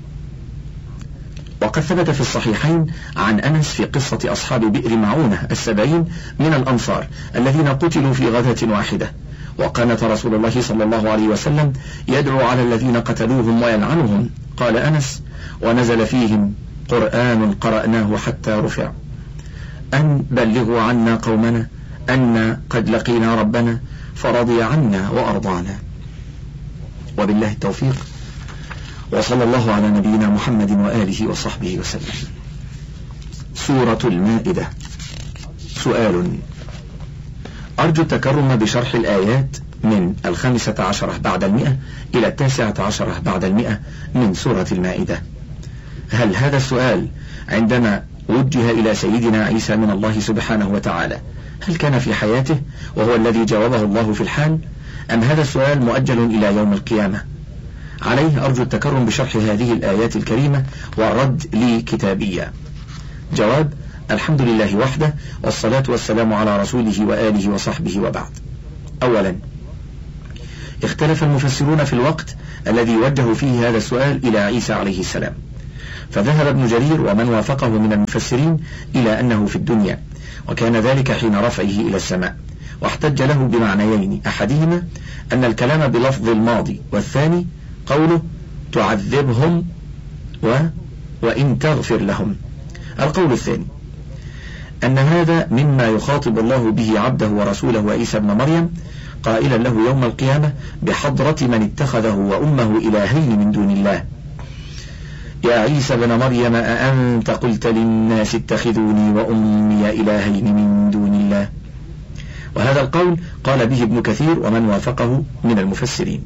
وقد ثبت في الصحيحين عن أنس في قصة أصحاب بئر معونة 70 من الأنصار الذين قتلوا في غزوة واحدة، وكانت رسول الله صلى الله عليه وسلم يدعو على الذين قتلوهم ويلعنهم. قال أنس: ونزل فيهم قرآن قرأناه حتى رفع، أن بلغوا عنا قومنا أن قد لقينا ربنا فرضي عنا وأرضانا. وبالله التوفيق، وصلى الله على نبينا محمد وآله وصحبه وسلم. سورة المائدة. سؤال: أرجو التكرم بشرح الآيات من 15 بعد 100 إلى 19 بعد 100 من سورة المائدة. هل هذا السؤال عندما وجه إلى سيدنا عيسى من الله سبحانه وتعالى هل كان في حياته وهو الذي جاوبه الله في الحال، أم هذا السؤال مؤجل إلى يوم القيامة؟ عليه أرجو التكرم بشرح هذه الآيات الكريمة والرد لي كتابيا. جواب: الحمد لله وحده، والصلاة والسلام على رسوله وآله وصحبه وبعد. أولا، اختلف المفسرون في الوقت الذي وجهوا فيه هذا السؤال إلى عيسى عليه السلام، فذهب ابن جرير ومن وافقه من المفسرين إلى أنه في الدنيا، وكان ذلك حين رفعه إلى السماء، واحتج له بمعنيين، أحدهما أن الكلام بلفظ الماضي، والثاني قوله تعذبهم وإن تغفر لهم. القول الثاني أن هذا مما يخاطب الله به عبده ورسوله عيسى ابن مريم قائلا له يوم القيامة بحضرة من اتخذه وأمه إلهين من دون الله: يا عيسى ابن مريم أأنت قلت للناس اتخذوني وأمي إلهين من دون الله. وهذا القول قال به ابن كثير ومن وافقه من المفسرين.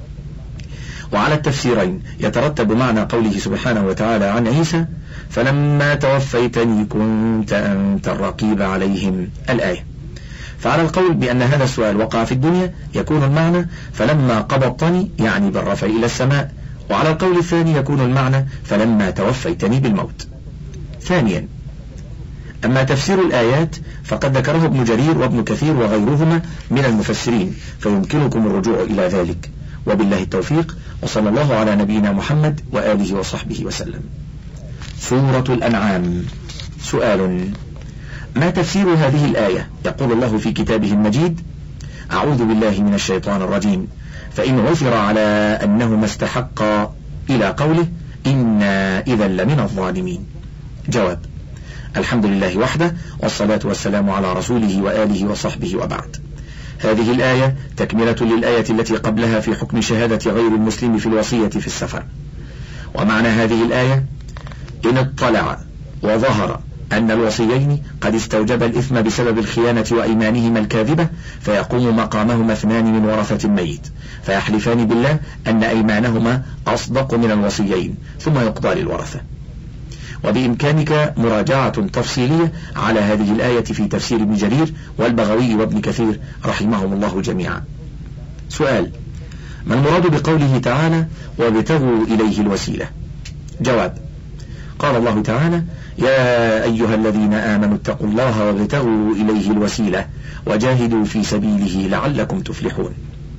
وعلى التفسيرين يترتب معنى قوله سبحانه وتعالى عن عيسى: فلما توفيتني كنت أنت الرقيب عليهم، الآية. فعلى القول بأن هذا السؤال وقع في الدنيا يكون المعنى فلما قبضتني، يعني بالرفع إلى السماء، وعلى القول الثاني يكون المعنى فلما توفيتني بالموت. ثانيا، أما تفسير الآيات فقد ذكره ابن جرير وابن كثير وغيرهما من المفسرين، فيمكنكم الرجوع إلى ذلك، وبالله التوفيق، وصلى الله على نبينا محمد وآله وصحبه وسلم. سورة الأنعام. سؤال: ما تفسير هذه الآية؟ يقول الله في كتابه المجيد: أعوذ بالله من الشيطان الرجيم، فإن عثر على أنهما استحقا، إلى قوله إنا إذا لمن الظالمين. جواب: الحمد لله وحده، والصلاة والسلام على رسوله وآله وصحبه، وبعد. هذه الآية تكملة للآية التي قبلها في حكم شهادة غير المسلم في الوصية في السفر. ومعنى هذه الآية: إن اطلع وظهر أن الوصيين قد استوجب الإثم بسبب الخيانة وأيمانهما الكاذبة، فيقوم مقامهما اثنان من ورثة الميت، فيحلفان بالله أن أيمانهما أصدق من الوصيين، ثم يقضى للورثة. وبإمكانك مراجعة تفصيلية على هذه الآية في تفسير ابن جرير والبغوي وابن كثير رحمهم الله جميعا. سؤال: ما المراد بقوله تعالى وابتغوا إليه الوسيلة؟ جواب: قال الله تعالى: يا أيها الذين آمنوا اتقوا الله وابتغوا إليه الوسيلة وجاهدوا في سبيله لعلكم تفلحون.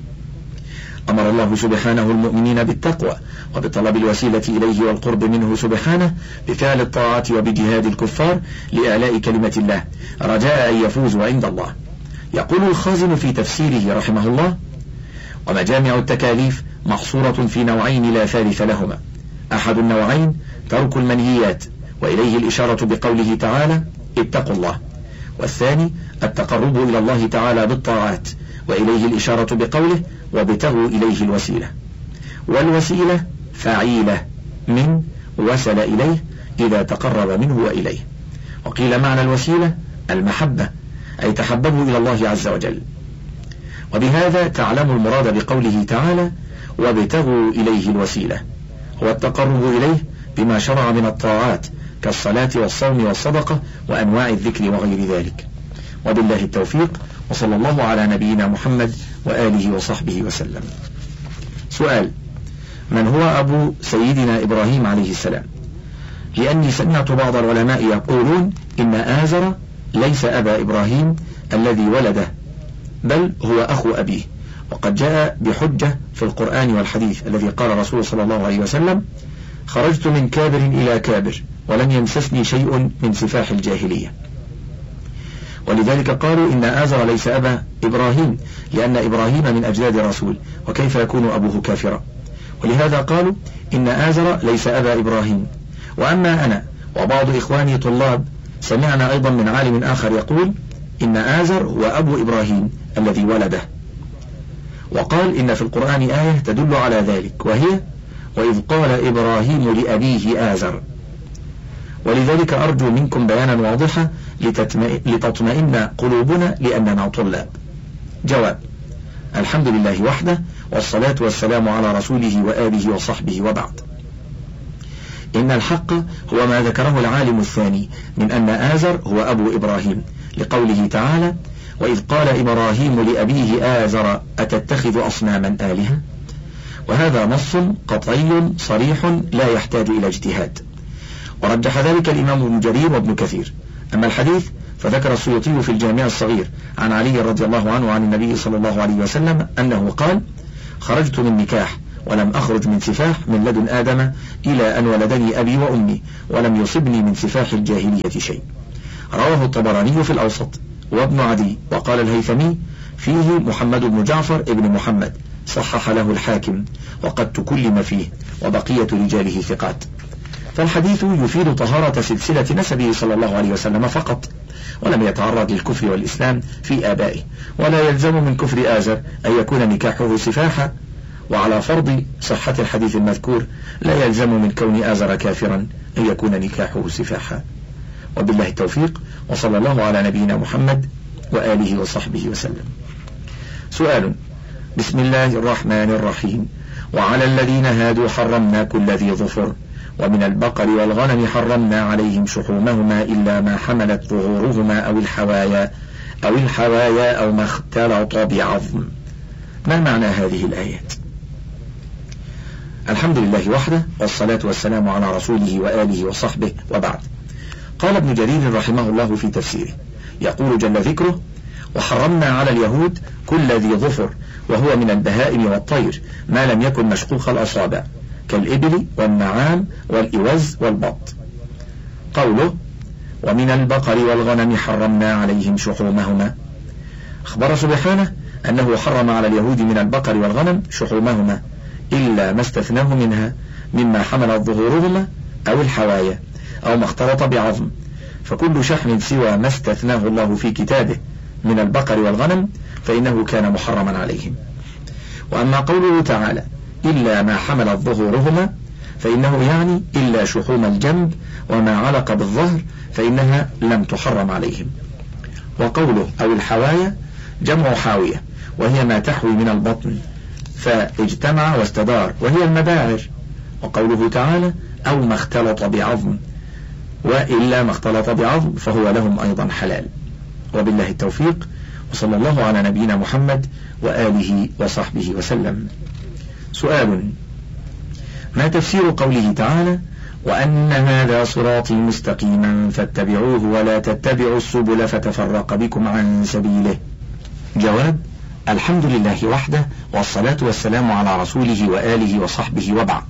أمر الله سبحانه المؤمنين بالتقوى وبطلب الوسيلة إليه والقرب منه سبحانه بفعل الطاعات وبجهاد الكفار لإعلاء كلمة الله رجاء أن يفوزوا عند الله. يقول الخازن في تفسيره رحمه الله: ومجامع التكاليف محصورة في نوعين لا ثالث لهما. أحد النوعين ترك المنهيات، وإليه الإشارة بقوله تعالى اتقوا الله، والثاني التقرب إلى الله تعالى بالطاعات، وإليه الإشارة بقوله وابتغوا إليه الوسيلة. والوسيلة فعيلة من وصل إليه إذا تقرب منه وإليه. وقيل معنى الوسيلة المحبة، أي تحببوا إلى الله عز وجل. وبهذا تعلم المراد بقوله تعالى وابتغوا إليه الوسيلة هو التقرب إليه بما شرع من الطاعات كالصلاة والصوم والصدقة وأنواع الذكر وغير ذلك. وبالله التوفيق، وصلى الله على نبينا محمد وآله وصحبه وسلم. سؤال: من هو أبو سيدنا إبراهيم عليه السلام؟ لأني سمعت بعض العلماء يقولون إن آزر ليس أبا إبراهيم الذي ولده، بل هو أخو أبيه، وقد جاء بحجة في القرآن والحديث الذي قال الرسول صلى الله عليه وسلم: خرجت من كابر إلى كابر ولم يمسسني شيء من سفاح الجاهلية. ولذلك قالوا إن آزر ليس أبا إبراهيم، لأن إبراهيم من أجداد الرسول، وكيف يكون أبوه كافرا؟ ولهذا قالوا إن آزر ليس أبا إبراهيم. وأما أنا وبعض إخواني طلاب سمعنا أيضا من عالم آخر يقول إن آزر هو أبو إبراهيم الذي ولده، وقال إن في القرآن آية تدل على ذلك، وهي وإذ قال إبراهيم لأبيه آزر. ولذلك أرجو منكم بيانا واضحا لتطمئن قلوبنا لأننا طلاب. جواب: الحمد لله وحده، والصلاة والسلام على رسوله وآله وصحبه، وبعد. إن الحق هو ما ذكره العالم الثاني من أن آزر هو أبو إبراهيم، لقوله تعالى وإذ قال إبراهيم لأبيه آزر أتتخذ أصناما آلهة. وهذا نص قطعي صريح لا يحتاج إلى اجتهاد، ورجح ذلك الإمام ابن جرير وابن كثير. أما الحديث فذكر السيوطي في الجامع الصغير عن علي رضي الله عنه عن النبي صلى الله عليه وسلم أنه قال: خرجت من نكاح ولم أخرج من سفاح من لدن آدم إلى أن ولدني أبي وأمي، ولم يصبني من سفاح الجاهلية شيء. رواه الطبراني في الأوسط وابن عدي، وقال الهيثمي فيه محمد بن جعفر ابن محمد، صحح له الحاكم وقد تكلم فيه، وبقية رجاله ثقات. فالحديث يفيد طهارة سلسلة نسبه صلى الله عليه وسلم فقط، ولم يتعرض للكفر والإسلام في آبائه، ولا يلزم من كفر آزر أن يكون نكاحه سفاحا. وعلى فرض صحة الحديث المذكور لا يلزم من كون آزر كافرا أن يكون نكاحه سفاحا. وبالله التوفيق، وصلى الله على نبينا محمد وآله وصحبه وسلم. سؤال: بسم الله الرحمن الرحيم. وعلى الذين هادوا حرمنا كل ذي ظفر، ومن البقر والغنم حرمنا عليهم شحومهما إلا ما حملت ظهورهما أو الحوايا أو ما اختلط بعظم. ما معنى هذه الآيات؟ الحمد لله وحده، والصلاة والسلام على رسوله وآله وصحبه، وبعد. قال ابن جرير رحمه الله في تفسيره، يقول جل ذكره: وحرمنا على اليهود كل ذي ظفر، وهو من البهائم والطير ما لم يكن مشقوق الأصابع، كالإبل والنعام والإوز والبط. قوله: ومن البقر والغنم حرمنا عليهم شحومهما، أخبر سبحانه أنه حرم على اليهود من البقر والغنم شحومهما إلا ما استثناه منها مما حملت ظهورهما أو الحوايا أو ما اختلط بعظم، فكل شحم سوى ما استثناه الله في كتابه من البقر والغنم فإنه كان محرما عليهم. وأما قوله تعالى إلا ما حملت ظهورهما فإنه يعني إلا شحوم الجنب وما علق بالظهر فإنها لم تحرم عليهم. وقوله أو الحوايا جمع حاوية، وهي ما تحوي من البطن فاجتمع واستدار، وهي المباعر. وقوله تعالى أو ما اختلط بعظم، وإلا ما اختلط بعظم فهو لهم أيضا حلال. وبالله التوفيق، وصلى الله على نبينا محمد وآله وصحبه وسلم. سؤال: ما تفسير قوله تعالى وأن هذا صراطي مستقيما فاتبعوه ولا تتبعوا السبل فتفرق بكم عن سبيله؟ جواب: الحمد لله وحده، والصلاة والسلام على رسوله وآله وصحبه، وبعد.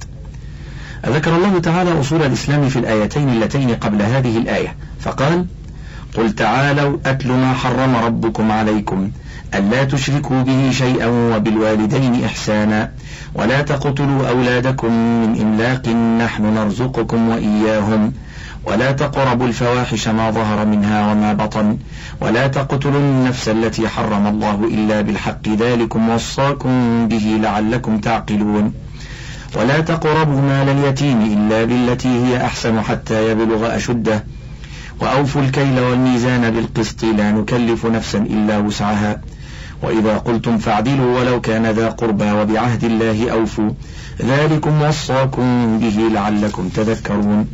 ذكر الله تعالى أصول الإسلام في الآيتين اللتين قبل هذه الآية، فقال: قل تعالوا أتل ما حرم ربكم عليكم ألا تشركوا به شيئا وبالوالدين إحسانا ولا تقتلوا أولادكم من إملاق نحن نرزقكم وإياهم ولا تقربوا الفواحش ما ظهر منها وما بطن ولا تقتلوا النفس التي حرم الله إلا بالحق ذلكم وصاكم به لعلكم تعقلون ولا تقربوا مال اليتيم إلا بالتي هي أحسن حتى يبلغ أشده وأوفوا الكيل والميزان بالقسط لا نكلف نفسا إلا وسعها وإذا قلتم فاعدلوا ولو كان ذا قربى وبعهد الله أوفوا ذلكم وصاكم به لعلكم تذكرون.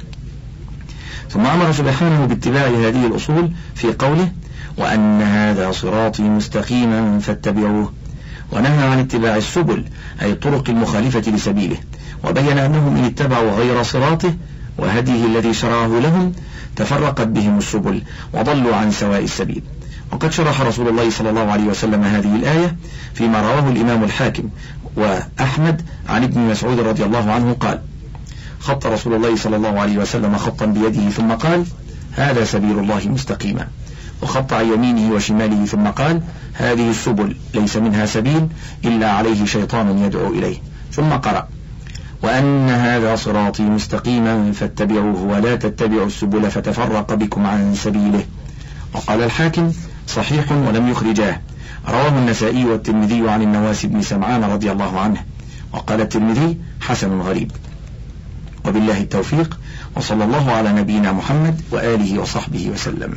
ثم أمر سبحانه باتباع هذه الأصول في قوله وأن هذا صراطي مستقيما فاتبعوه، ونهى عن اتباع السبل أي الطرق المخالفة لسبيله، وبين أنهم إن اتبعوا غير صراطه وهديه الذي شرعه لهم تفرقت بهم السبل وضلوا عن سواء السبيل. وقد شرح رسول الله صلى الله عليه وسلم هذه الآية فيما رواه الإمام الحاكم وأحمد عن ابن مسعود رضي الله عنه قال: خط رسول الله صلى الله عليه وسلم خطا بيده ثم قال: هذا سبيل الله مستقيما، وخط عن يمينه وشماله ثم قال: هذه السبل ليس منها سبيل إلا عليه شيطان يدعو إليه، ثم قرأ: وأن هذا صراطي مستقيما فاتبعوه ولا تتبعوا السبل فتفرق بكم عن سبيله. وقال الحاكم: صحيح ولم يخرجاه، رواه النسائي والترمذي عن النواس بن سمعان رضي الله عنه، وقال الترمذي: حسن غريب. وبالله التوفيق، وصلى الله على نبينا محمد وآله وصحبه وسلم.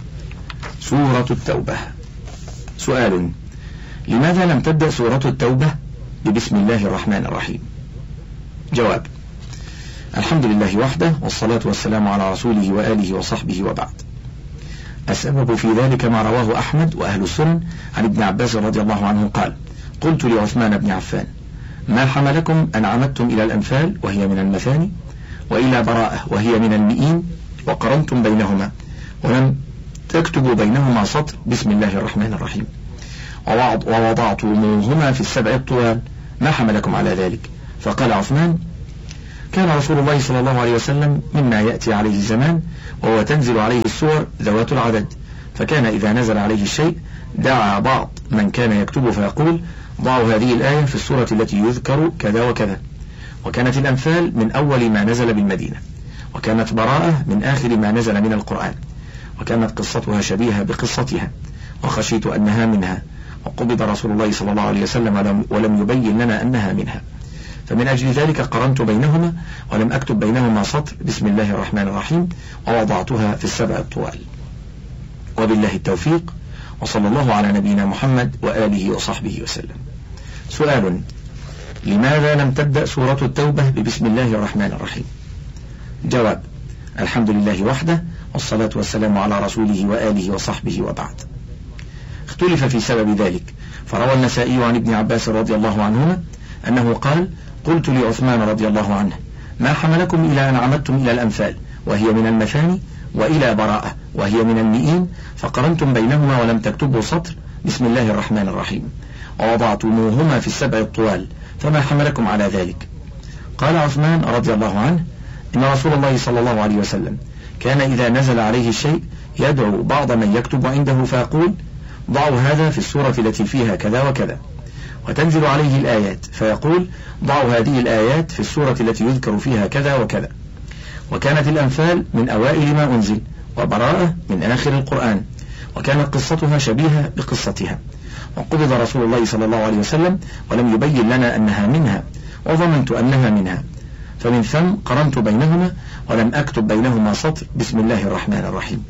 سورة التوبة. سؤال: لماذا لم تبدأ سورة التوبة ببسم الله الرحمن الرحيم؟ جواب: الحمد لله وحده، والصلاة والسلام على رسوله وآله وصحبه، وبعد. السبب في ذلك ما رواه أحمد وأهل السنن عن ابن عباس رضي الله عنه قال: قلت لعثمان بن عفان: ما حملكم أن عمدتم إلى الأنفال وهي من المثاني وإلى براءة وهي من المئين وقرنتم بينهما ولم تكتبوا بينهما سطر بسم الله الرحمن الرحيم ووضعتموهما في السبع الطوال ما حملكم على ذلك؟ فقال عثمان: كان رسول الله صلى الله عليه وسلم مما يأتي عليه زمان وهو تنزل عليه السور ذوات العدد، فكان إذا نزل عليه الشيء دعا بعض من كان يكتب فيقول: ضعوا هذه الآية في السورة التي يذكر كذا وكذا. وكانت الأنفال من أول ما نزل بالمدينة، وكانت براءة من آخر ما نزل من القرآن، وكانت قصتها شبيهة بقصتها، وخشيت أنها منها، وقبض رسول الله صلى الله عليه وسلم ولم يبين لنا أنها منها، فمن أجل ذلك قرنت بينهما ولم أكتب بينهما سطر بسم الله الرحمن الرحيم، ووضعتها في السبع الطوال. وبالله التوفيق، وصلى الله على نبينا محمد وآله وصحبه وسلم. سؤال: لماذا لم تبدأ سورة التوبة ببسم الله الرحمن الرحيم؟ جواب: الحمد لله وحده، والصلاة والسلام على رسوله وآله وصحبه وبعد. اختلف في سبب ذلك، فروى النسائي عن ابن عباس رضي الله عنهما أنه قال: قلت لعثمان رضي الله عنه: ما حملكم إلى أن عمدتم إلى الأنفال وهي من المثاني، وإلى براءة وهي من المئين، فقرنتم بينهما ولم تكتبوا سطر بسم الله الرحمن الرحيم، ووضعتموهما في السبع الطوال، فما حملكم على ذلك؟ قال عثمان رضي الله عنه: إن رسول الله صلى الله عليه وسلم كان إذا نزل عليه الشيء يدعو بعض من يكتب عنده فيقول: ضعوا هذا في السورة التي فيها كذا وكذا، وتنزل عليه الآيات فيقول: ضعوا هذه الآيات في السورة التي يذكر فيها كذا وكذا. وكانت الأنفال من أوائل ما أنزل، وبراءة من آخر القرآن، وكانت قصتها شبيهة بقصتها، وقبض رسول الله صلى الله عليه وسلم ولم يبين لنا أنها منها، وظننت أنها منها، فمن ثم قرنت بينهما ولم أكتب بينهما سطر بسم الله الرحمن الرحيم.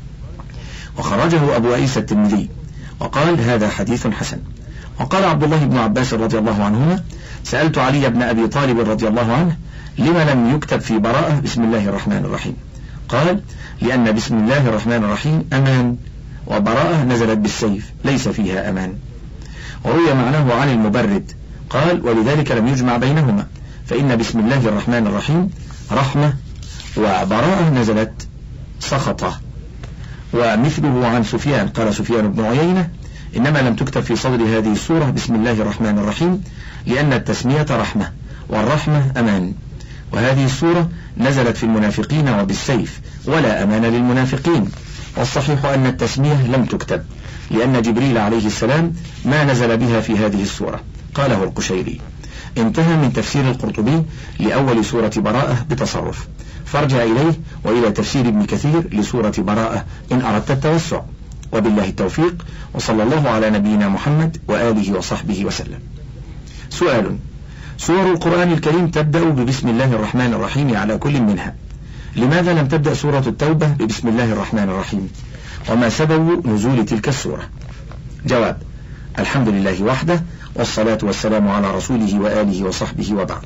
وخرجه أبو عيسى الترمذي وقال: هذا حديث حسن. وقال عبد الله بن عباس رضي الله عنهما: سألت علي بن أبي طالب رضي الله عنه: لما لم يكتب في براءة بسم الله الرحمن الرحيم؟ قال: لأن بسم الله الرحمن الرحيم أمان، وبراءة نزلت بالسيف ليس فيها أمان. وروي معناه عن المبرد قال: ولذلك لم يجمع بينهما، فإن بسم الله الرحمن الرحيم رحمة، وبراءة نزلت سخطة. ومثله عن سفيان قال سفيان بن عيينة: إنما لم تكتب في صدر هذه السورة بسم الله الرحمن الرحيم لأن التسمية رحمة، والرحمة أمان، وهذه السورة نزلت في المنافقين وبالسيف، ولا أمان للمنافقين. والصحيح أن التسمية لم تكتب، لأن جبريل عليه السلام ما نزل بها في هذه السورة. قاله القشيري. انتهى من تفسير القرطبي لأول سورة براءة بتصرف، فارجع إليه وإلى تفسير ابن كثير لسورة براءة إن أردت التوسع. وبالله التوفيق، وصلى الله على نبينا محمد وآله وصحبه وسلم. سؤال: سور القرآن الكريم تبدأ ببسم الله الرحمن الرحيم على كل منها، لماذا لم تبدأ سورة التوبة ببسم الله الرحمن الرحيم؟ وما سبب نزول تلك السورة؟ جواب: الحمد لله وحده، والصلاة والسلام على رسوله وآله وصحبه وبعد.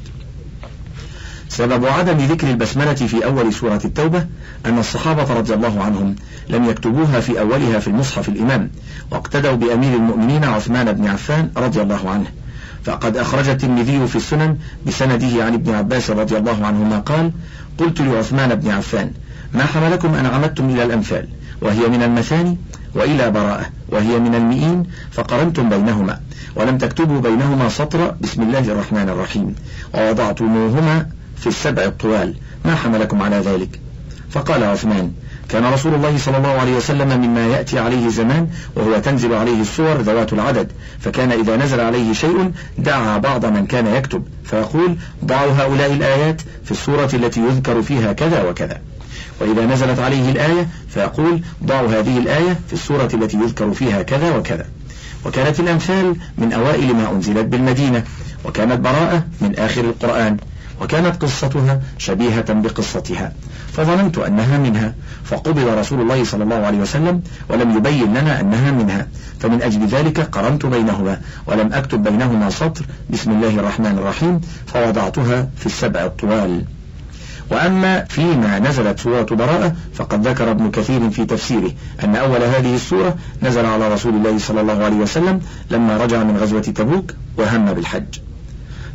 سبب عدم ذكر البسملة في أول سورة التوبة أن الصحابة رضي الله عنهم لم يكتبوها في أولها في المصحف الإمام، واقتدوا بأمير المؤمنين عثمان بن عفان رضي الله عنه. فقد أخرج الترمذي في السنن بسنده عن ابن عباس رضي الله عنهما قال: قلت لعثمان بن عفان: ما حملكم أن عمدتم إلى الأنفال وهي من المثاني، وإلى براءة وهي من المئين، فقرنتم بينهما ولم تكتبوا بينهما سطر بسم الله الرحمن الرحيم، ووضعتموهما في السبع الطوال، ما حملكم على ذلك؟ فقال عثمان: كان رسول الله صلى الله عليه وسلم مما يأتي عليه زمان وهو تنزل عليه السور ذوات العدد، فكان إذا نزل عليه شيء دعا بعض من كان يكتب فيقول: ضعوا هؤلاء الآيات في السورة التي يذكر فيها كذا وكذا. وإذا نزلت عليه الآية فيقول: ضعوا هذه الآية في السورة التي يذكر فيها كذا وكذا. وكانت الأنفال من أوائل ما أنزلت بالمدينة، وكانت براءة من آخر القرآن، وكانت قصتها شبيهة بقصتها، فظننت أنها منها، فقبض رسول الله صلى الله عليه وسلم ولم يبين لنا أنها منها، فمن أجل ذلك قرنت بينهما ولم أكتب بينهما سطر بسم الله الرحمن الرحيم، فوضعتها في السبع الطوال. وأما فيما نزلت سورة براءة فقد ذكر ابن كثير في تفسيره أن أول هذه السورة نزل على رسول الله صلى الله عليه وسلم لما رجع من غزوة تبوك وهم بالحج.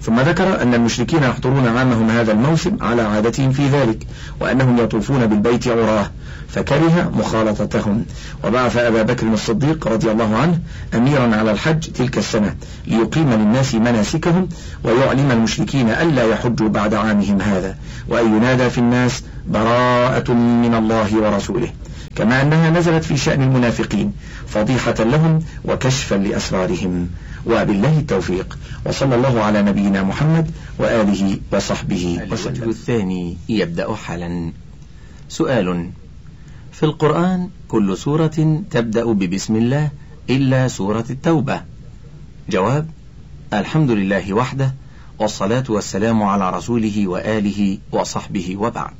ثم ذكر أن المشركين يحضرون عامهم هذا الموسم على عادتهم في ذلك، وأنهم يطوفون بالبيت عراه، فكره مخالطتهم، وبعث أبا بكر الصديق رضي الله عنه أميرا على الحج تلك السنة ليقيم للناس مناسكهم، ويعلم المشركين ألا يحجوا بعد عامهم هذا، وأن ينادى في الناس براءة من الله ورسوله، كما أنها نزلت في شأن المنافقين فضيحة لهم وكشفا لأسرارهم. وبالله التوفيق، وصلى الله على نبينا محمد وآله وصحبه وسلم. الوجه الثاني يبدأ حالا. سؤال: في القرآن كل سورة تبدأ ببسم الله إلا سورة التوبة. جواب: الحمد لله وحده، والصلاة والسلام على رسوله وآله وصحبه، وبعد.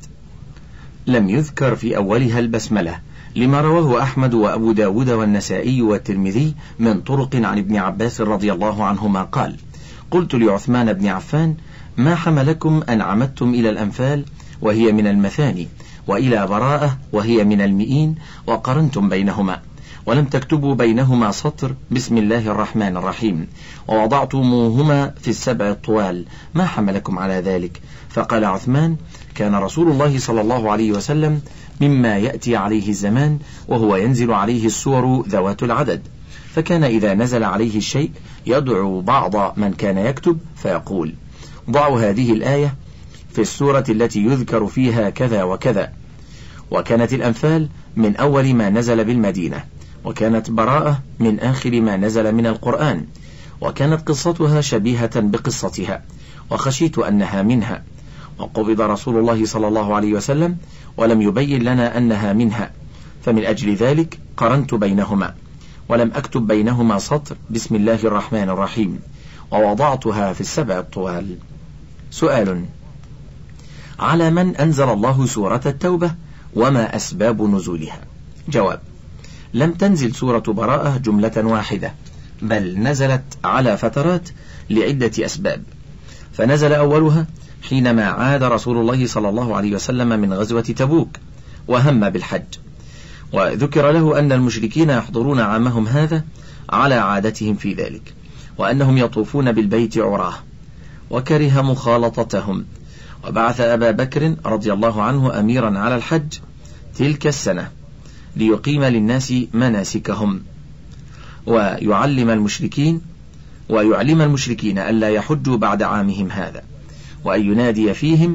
لم يذكر في أولها البسملة، لما رواه أحمد وأبو داود والنسائي والترمذي من طرق عن ابن عباس رضي الله عنهما قال: قلت لعثمان بن عفان: ما حملكم أن عمدتم إلى الأنفال وهي من المثاني، وإلى براءة وهي من المئين، وقرنتم بينهما، ولم تكتبوا بينهما سطر بسم الله الرحمن الرحيم، ووضعتموهما في السبع الطوال، ما حملكم على ذلك؟ فقال عثمان: كان رسول الله صلى الله عليه وسلم مما يأتي عليه الزمان وهو ينزل عليه السور ذوات العدد، فكان إذا نزل عليه الشيء يدعو بعض من كان يكتب فيقول: ضعوا هذه الآية في السورة التي يذكر فيها كذا وكذا. وكانت الأنفال من أول ما نزل بالمدينة، وكانت براءة من آخر ما نزل من القرآن، وكانت قصتها شبيهة بقصتها، وخشيت أنها منها، وقبض رسول الله صلى الله عليه وسلم ولم يبين لنا أنها منها، فمن أجل ذلك قرنت بينهما، ولم أكتب بينهما سطر بسم الله الرحمن الرحيم، ووضعتها في السبع الطوال. سؤال: على من أنزل الله سورة التوبة، وما أسباب نزولها؟ جواب: لم تنزل سورة براءة جملة واحدة، بل نزلت على فترات لعدة أسباب. فنزل أولها حينما عاد رسول الله صلى الله عليه وسلم من غزوة تبوك وهم بالحج، وذكر له أن المشركين يحضرون عامهم هذا على عادتهم في ذلك، وأنهم يطوفون بالبيت عراه، وكره مخالطتهم، وبعث أبا بكر رضي الله عنه أميرا على الحج تلك السنة ليقيم للناس مناسكهم، ويعلم المشركين ألا يحجوا بعد عامهم هذا، وأن ينادي فيهم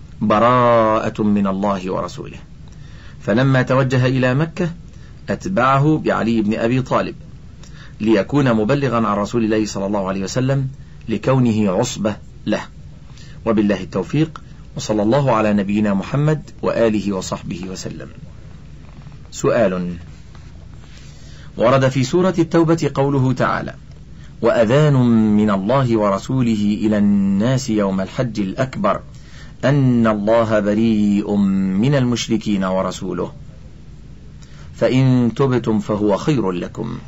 براءة من الله ورسوله. فلما توجه إلى مكة أتبعه بعلي بن أبي طالب ليكون مبلغا عن رسول الله صلى الله عليه وسلم لكونه عصبة له. وبالله التوفيق، وصلى الله على نبينا محمد وآله وصحبه وسلم. سؤال: ورد في سورة التوبة قوله تعالى: وأذان من الله ورسوله إلى الناس يوم الحج الأكبر أن الله بريء من المشركين ورسوله، فإن تبتم فهو خير لكم.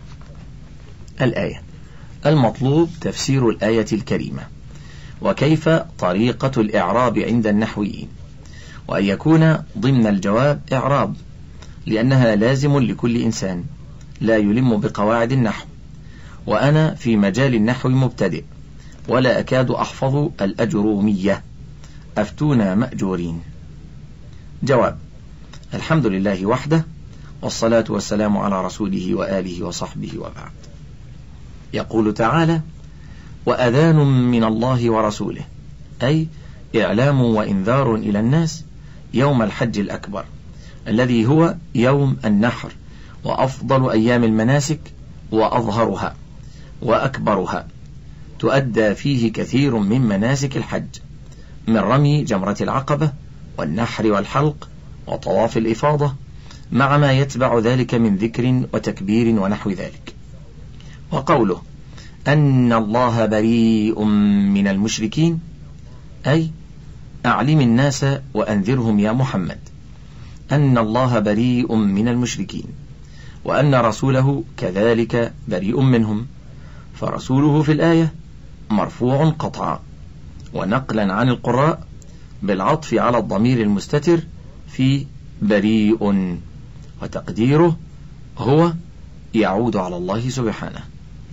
الآية. المطلوب تفسير الآية الكريمة، وكيف طريقة الإعراب عند النحويين، وأن يكون ضمن الجواب إعراب، لأنها لازم لكل إنسان لا يلم بقواعد النحو، وأنا في مجال النحو مبتدئ ولا أكاد أحفظ الأجرومية، أفتونا مأجورين. جواب: الحمد لله وحده، والصلاة والسلام على رسوله وآله وصحبه، وبعد. يقول تعالى: وأذان من الله ورسوله، أي إعلام وإنذار إلى الناس يوم الحج الأكبر الذي هو يوم النحر، وأفضل أيام المناسك، وأظهرها وأكبرها، تؤدى فيه كثير من مناسك الحج، من رمي جمرة العقبة والنحر والحلق وطواف الإفاضة، مع ما يتبع ذلك من ذكر وتكبير ونحو ذلك. وقوله أن الله بريء من المشركين، أي أعلم الناس وأنذرهم يا محمد أن الله بريء من المشركين، وأن رسوله كذلك بريء منهم، فرسوله في الآية مرفوع قطعا، ونقلا عن القراء بالعطف على الضمير المستتر في بريء، وتقديره هو يعود على الله سبحانه.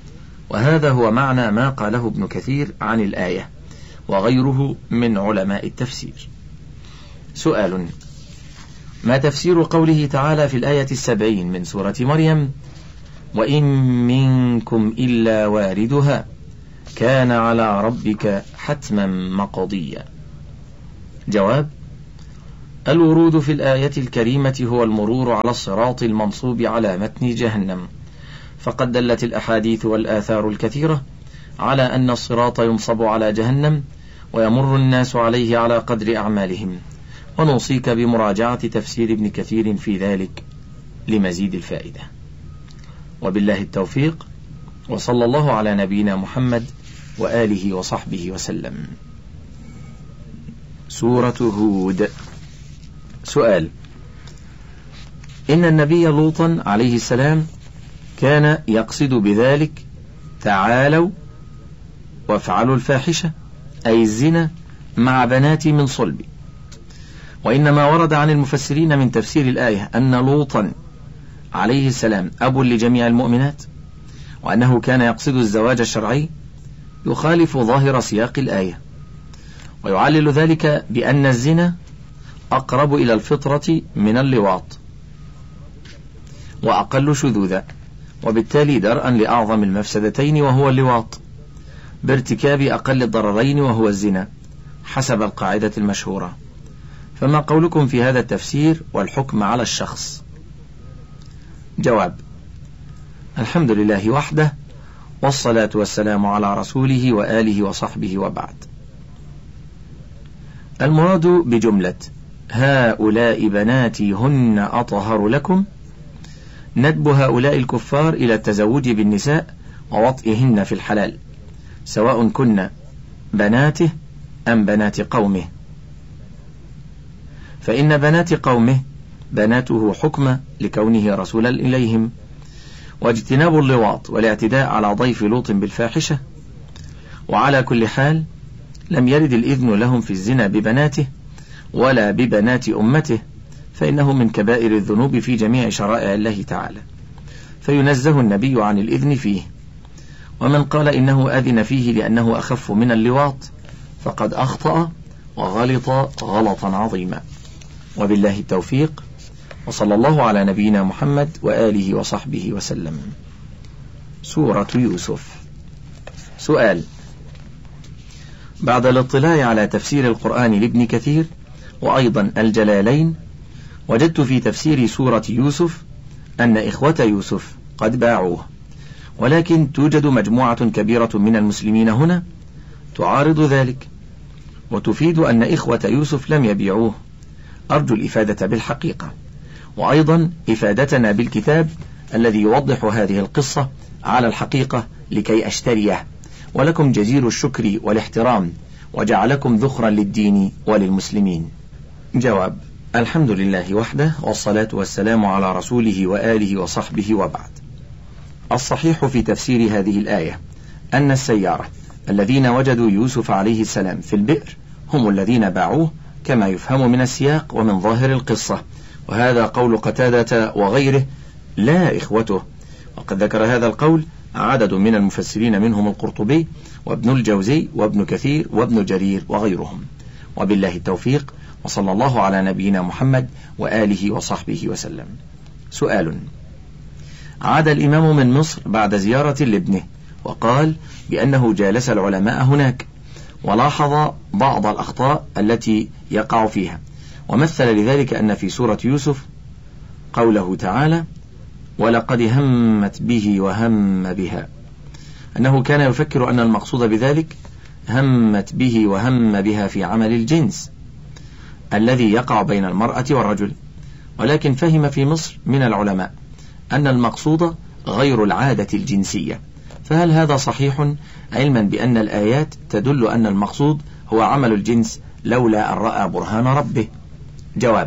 وهذا هو معنى ما قاله ابن كثير عن الآية وغيره من علماء التفسير. سؤال: ما تفسير قوله تعالى في الآية 70 من سورة مريم: وإن منكم إلا واردها كان على ربك حتما مقضيا؟ جواب: الورود في الآية الكريمة هو المرور على الصراط المنصوب على متن جهنم، فقد دلت الأحاديث والآثار الكثيرة على أن الصراط ينصب على جهنم ويمر الناس عليه على قدر أعمالهم، ونوصيك بمراجعة تفسير ابن كثير في ذلك لمزيد الفائدة. وبالله التوفيق، وصلى الله على نبينا محمد وآله وصحبه وسلم. سورة هود. سؤال: إن النبي لوطا عليه السلام كان يقصد بذلك تعالوا وافعلوا الفاحشة، أي الزنا، مع بناتي من صلبي، وإنما ورد عن المفسرين من تفسير الآية أن لوطا عليه السلام أب لجميع المؤمنات، وأنه كان يقصد الزواج الشرعي، يخالف ظاهر سياق الآية، ويعلل ذلك بأن الزنا أقرب إلى الفطرة من اللواط وأقل شذوذا، وبالتالي درءا لأعظم المفسدتين وهو اللواط، بارتكاب أقل الضررين وهو الزنا، حسب القاعدة المشهورة. فما قولكم في هذا التفسير والحكم على الشخص؟ جواب: الحمد لله وحده، والصلاة والسلام على رسوله وآله وصحبه، وبعد. المراد بجملة هؤلاء بناتي هن أطهر لكم ندب هؤلاء الكفار إلى التزوج بالنساء ووطئهن في الحلال، سواء كن بناته أم بنات قومه، فإن بنات قومه بناته حكم لكونه رسولا إليهم، واجتناب اللواط والاعتداء على ضيف لوط بالفاحشة. وعلى كل حال لم يرد الإذن لهم في الزنا ببناته ولا ببنات أمته، فإنه من كبائر الذنوب في جميع شرائع الله تعالى، فينزه النبي عن الإذن فيه. ومن قال إنه أذن فيه لأنه أخف من اللواط فقد أخطأ وغلط غلطا عظيما. وبالله التوفيق، وصلى الله على نبينا محمد وآله وصحبه وسلم. سورة يوسف. سؤال: بعد الاطلاع على تفسير القرآن لابن كثير وأيضا الجلالين، وجدت في تفسير سورة يوسف أن إخوة يوسف قد باعوه، ولكن توجد مجموعة كبيرة من المسلمين هنا تعارض ذلك وتفيد أن إخوة يوسف لم يبيعوه. أرجو الإفادة بالحقيقة، وأيضا إفادتنا بالكتاب الذي يوضح هذه القصة على الحقيقة لكي أشتريه، ولكم جزيل الشكر والاحترام، وجعلكم ذخرا للدين وللمسلمين. جواب: الحمد لله وحده، والصلاة والسلام على رسوله وآله وصحبه، وبعد. الصحيح في تفسير هذه الآية أن السيارة الذين وجدوا يوسف عليه السلام في البئر هم الذين باعوه، كما يفهم من السياق ومن ظاهر القصة، وهذا قول قتادة وغيره لا إخوته، وقد ذكر هذا القول عدد من المفسرين منهم القرطبي وابن الجوزي وابن كثير وابن جرير وغيرهم. وبالله التوفيق، وصلى الله على نبينا محمد وآله وصحبه وسلم. سؤال: عاد الإمام من مصر بعد زيارة لابنه، وقال بأنه جالس العلماء هناك ولاحظ بعض الأخطاء التي يقع فيها، ومثل لذلك أن في سورة يوسف قوله تعالى: ولقد همت به وهم بها، أنه كان يفكر أن المقصود بذلك همت به وهم بها في عمل الجنس الذي يقع بين المرأة والرجل، ولكن فهم في مصر من العلماء أن المقصود غير العادة الجنسية، فهل هذا صحيح، علما بأن الآيات تدل أن المقصود هو عمل الجنس لولا أن رأى برهان ربه؟ جواب: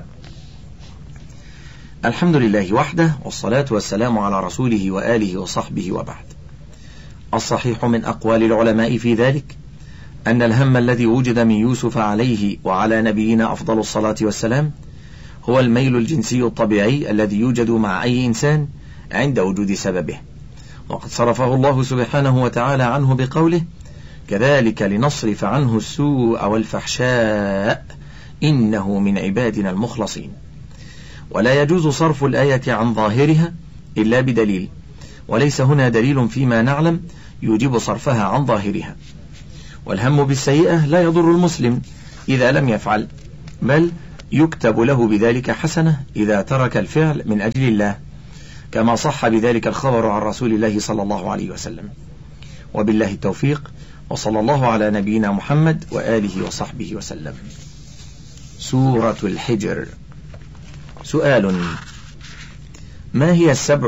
الحمد لله وحده، والصلاة والسلام على رسوله وآله وصحبه، وبعد. الصحيح من أقوال العلماء في ذلك أن الهم الذي وجد من يوسف عليه وعلى نبينا أفضل الصلاة والسلام هو الميل الجنسي الطبيعي الذي يوجد مع أي إنسان عند وجود سببه، وقد صرفه الله سبحانه وتعالى عنه بقوله: كذلك لنصرف عنه السوء والفحشاء إنه من عبادنا المخلصين. ولا يجوز صرف الآية عن ظاهرها إلا بدليل، وليس هنا دليل فيما نعلم يوجب صرفها عن ظاهرها. والهم بالسيئة لا يضر المسلم إذا لم يفعل، بل يكتب له بذلك حسنة إذا ترك الفعل من أجل الله، كما صح بذلك الخبر عن رسول الله صلى الله عليه وسلم. وبالله التوفيق، وصلى الله على نبينا محمد وآله وصحبه وسلم. سورة الحجر. سؤال: ما هي السبع